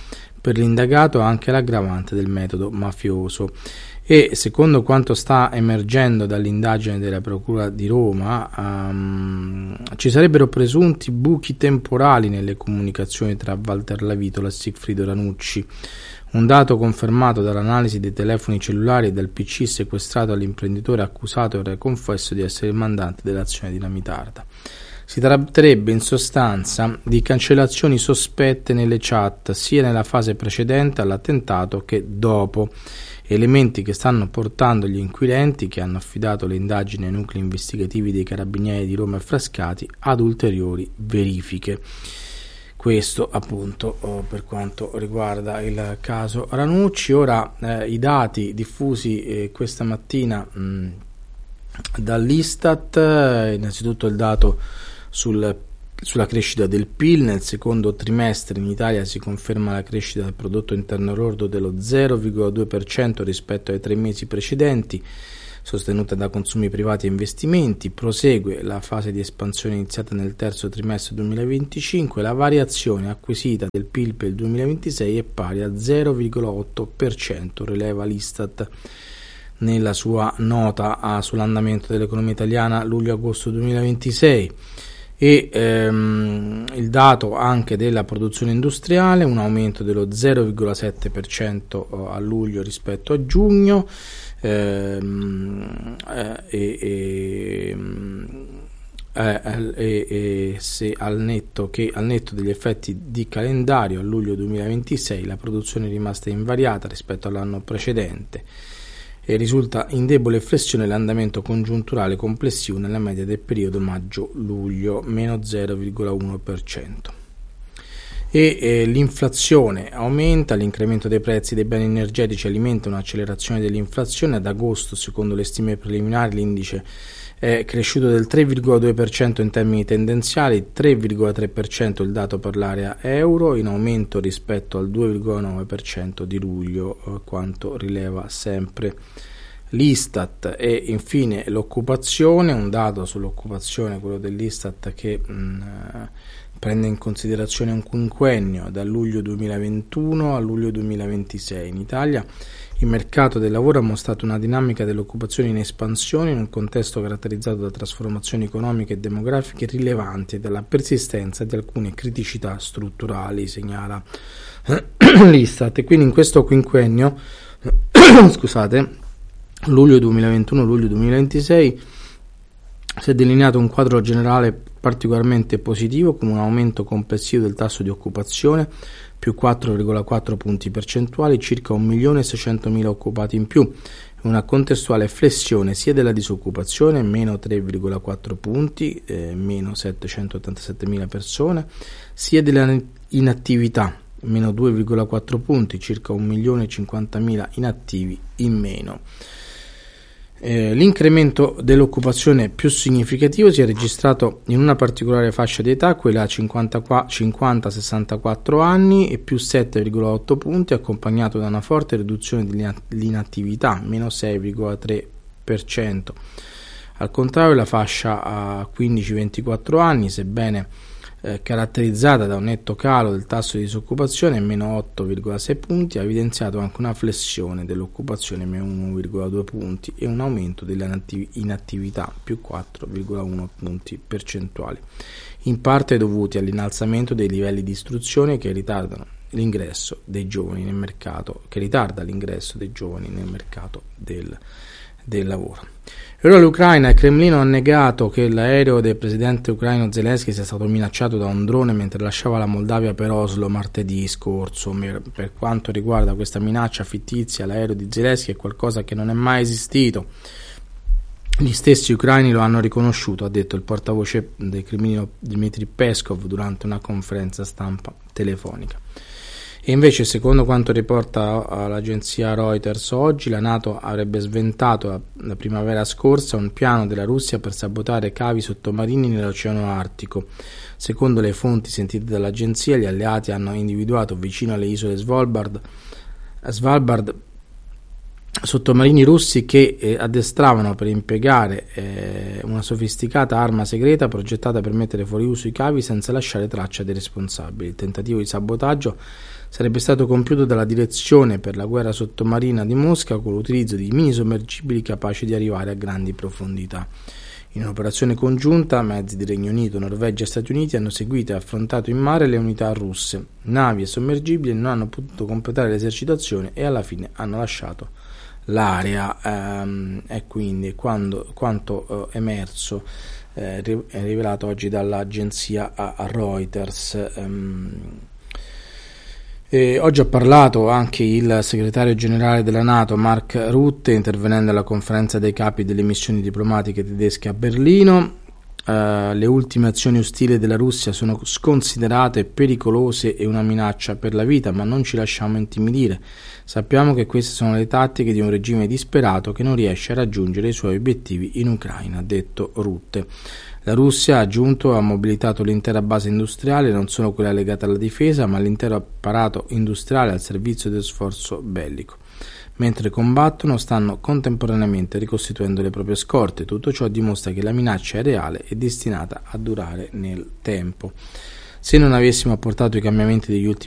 per l'indagato anche l'aggravante del metodo mafioso. E secondo quanto sta emergendo dall'indagine della Procura di Roma, um, ci sarebbero presunti buchi temporali nelle comunicazioni tra Walter Lavitola e Sigfrido Ranucci, un dato confermato dall'analisi dei telefoni cellulari e dal P C sequestrato all'imprenditore accusato e ora confesso di essere il mandante dell'azione dinamitarda. Si tratterebbe in sostanza di cancellazioni sospette nelle chat, sia nella fase precedente all'attentato che dopo, elementi che stanno portando gli inquirenti, che hanno affidato le indagini ai nuclei investigativi dei Carabinieri di Roma e Frascati, ad ulteriori verifiche. Questo appunto oh, per quanto riguarda il caso Ranucci. Ora eh, i dati diffusi eh, questa mattina mh, dall'Istat, eh, innanzitutto il dato sul Sulla crescita del P I L. Nel secondo trimestre in Italia si conferma la crescita del prodotto interno lordo dello zero virgola due per cento rispetto ai tre mesi precedenti, sostenuta da consumi privati e investimenti. Prosegue la fase di espansione iniziata nel terzo trimestre duemilaventicinque. La variazione acquisita del P I L per il duemilaventisei è pari a zero virgola otto per cento, rileva l'Istat nella sua nota ah, sull'andamento dell'economia italiana luglio-agosto duemilaventisei. E ehm, il dato anche della produzione industriale, un aumento dello zero virgola sette per cento a luglio rispetto a giugno, ehm, eh, e, e, e, e se al netto che al netto degli effetti di calendario a luglio duemilaventisei la produzione è rimasta invariata rispetto all'anno precedente e risulta in debole flessione l'andamento congiunturale complessivo nella media del periodo maggio-luglio, meno zero virgola uno per cento. E eh, l'inflazione aumenta, l'incremento dei prezzi dei beni energetici alimenta un'accelerazione dell'inflazione. Ad agosto, secondo le stime preliminari, l'indice è cresciuto del tre virgola due per cento in termini tendenziali, tre virgola tre per cento il dato per l'area euro, in aumento rispetto al due virgola nove per cento di luglio, eh, quanto rileva sempre l'Istat. E infine l'occupazione, un dato sull'occupazione, quello dell'Istat, che mh, prende in considerazione un quinquennio da luglio duemilaventuno a luglio duemilaventisei. In Italia il mercato del lavoro ha mostrato una dinamica dell'occupazione in espansione in un contesto caratterizzato da trasformazioni economiche e demografiche rilevanti e dalla persistenza di alcune criticità strutturali, segnala l'Istat. E quindi in questo quinquennio, scusate, luglio duemilaventuno luglio duemilaventisei, si è delineato un quadro generale particolarmente positivo, con un aumento complessivo del tasso di occupazione più quattro virgola quattro punti percentuali, circa un milione seicentomila occupati in più, una contestuale flessione sia della disoccupazione, meno tre virgola quattro punti, eh, meno settecentottantasettemila persone, sia della inattività, meno due virgola quattro punti, circa un milione cinquantamila inattivi in meno. Eh, l'incremento dell'occupazione più significativo si è registrato in una particolare fascia di età, quella cinquanta sessantaquattro anni, e più sette virgola otto punti, accompagnato da una forte riduzione dell'inattività, meno sei virgola tre per cento. Al contrario, la fascia a quindici ventiquattro anni, sebbene eh, caratterizzata da un netto calo del tasso di disoccupazione, meno otto virgola sei punti, ha evidenziato anche una flessione dell'occupazione, meno uno virgola due punti, e un aumento dell'inattività, più quattro virgola uno punti percentuali, in parte dovuti all'innalzamento dei livelli di istruzione che ritardano l'ingresso dei giovani nel mercato, che ritarda l'ingresso dei giovani nel mercato del, del lavoro. E ora l'Ucraina, il Cremlino ha negato che l'aereo del presidente ucraino Zelensky sia stato minacciato da un drone mentre lasciava la Moldavia per Oslo martedì scorso. Per quanto riguarda questa minaccia fittizia, l'aereo di Zelensky è qualcosa che non è mai esistito. Gli stessi ucraini lo hanno riconosciuto, ha detto il portavoce del Cremlino Dmitry Peskov durante una conferenza stampa telefonica. E invece, secondo quanto riporta l'agenzia Reuters oggi, la NATO avrebbe sventato la primavera scorsa un piano della Russia per sabotare cavi sottomarini nell'Oceano Artico. Secondo le fonti sentite dall'agenzia, gli alleati hanno individuato vicino alle isole Svalbard, Svalbard sottomarini russi che eh, addestravano per impiegare eh, una sofisticata arma segreta progettata per mettere fuori uso i cavi senza lasciare traccia dei responsabili. Il tentativo di sabotaggio sarebbe stato compiuto dalla Direzione per la guerra sottomarina di Mosca con l'utilizzo di mini sommergibili capaci di arrivare a grandi profondità. In un'operazione congiunta, mezzi di Regno Unito, Norvegia e Stati Uniti hanno seguito e affrontato in mare le unità russe. Navi e sommergibili non hanno potuto completare l'esercitazione e alla fine hanno lasciato l'area. Ehm, e quindi quando, quanto eh, emerso eh, è rivelato oggi dall'agenzia Reuters. Ehm, E oggi ha parlato anche il segretario generale della NATO Mark Rutte, intervenendo alla conferenza dei capi delle missioni diplomatiche tedesche a Berlino. Uh, le ultime azioni ostili della Russia sono sconsiderate, pericolose e una minaccia per la vita, ma non ci lasciamo intimidire. Sappiamo che queste sono le tattiche di un regime disperato che non riesce a raggiungere i suoi obiettivi in Ucraina, ha detto Rutte. La Russia, ha aggiunto, ha mobilitato l'intera base industriale, non solo quella legata alla difesa, ma l'intero apparato industriale al servizio dello sforzo bellico. Mentre combattono, stanno contemporaneamente ricostituendo le proprie scorte. Tutto ciò dimostra che la minaccia è reale e destinata a durare nel tempo. Se non avessimo apportato i cambiamenti degli ultimi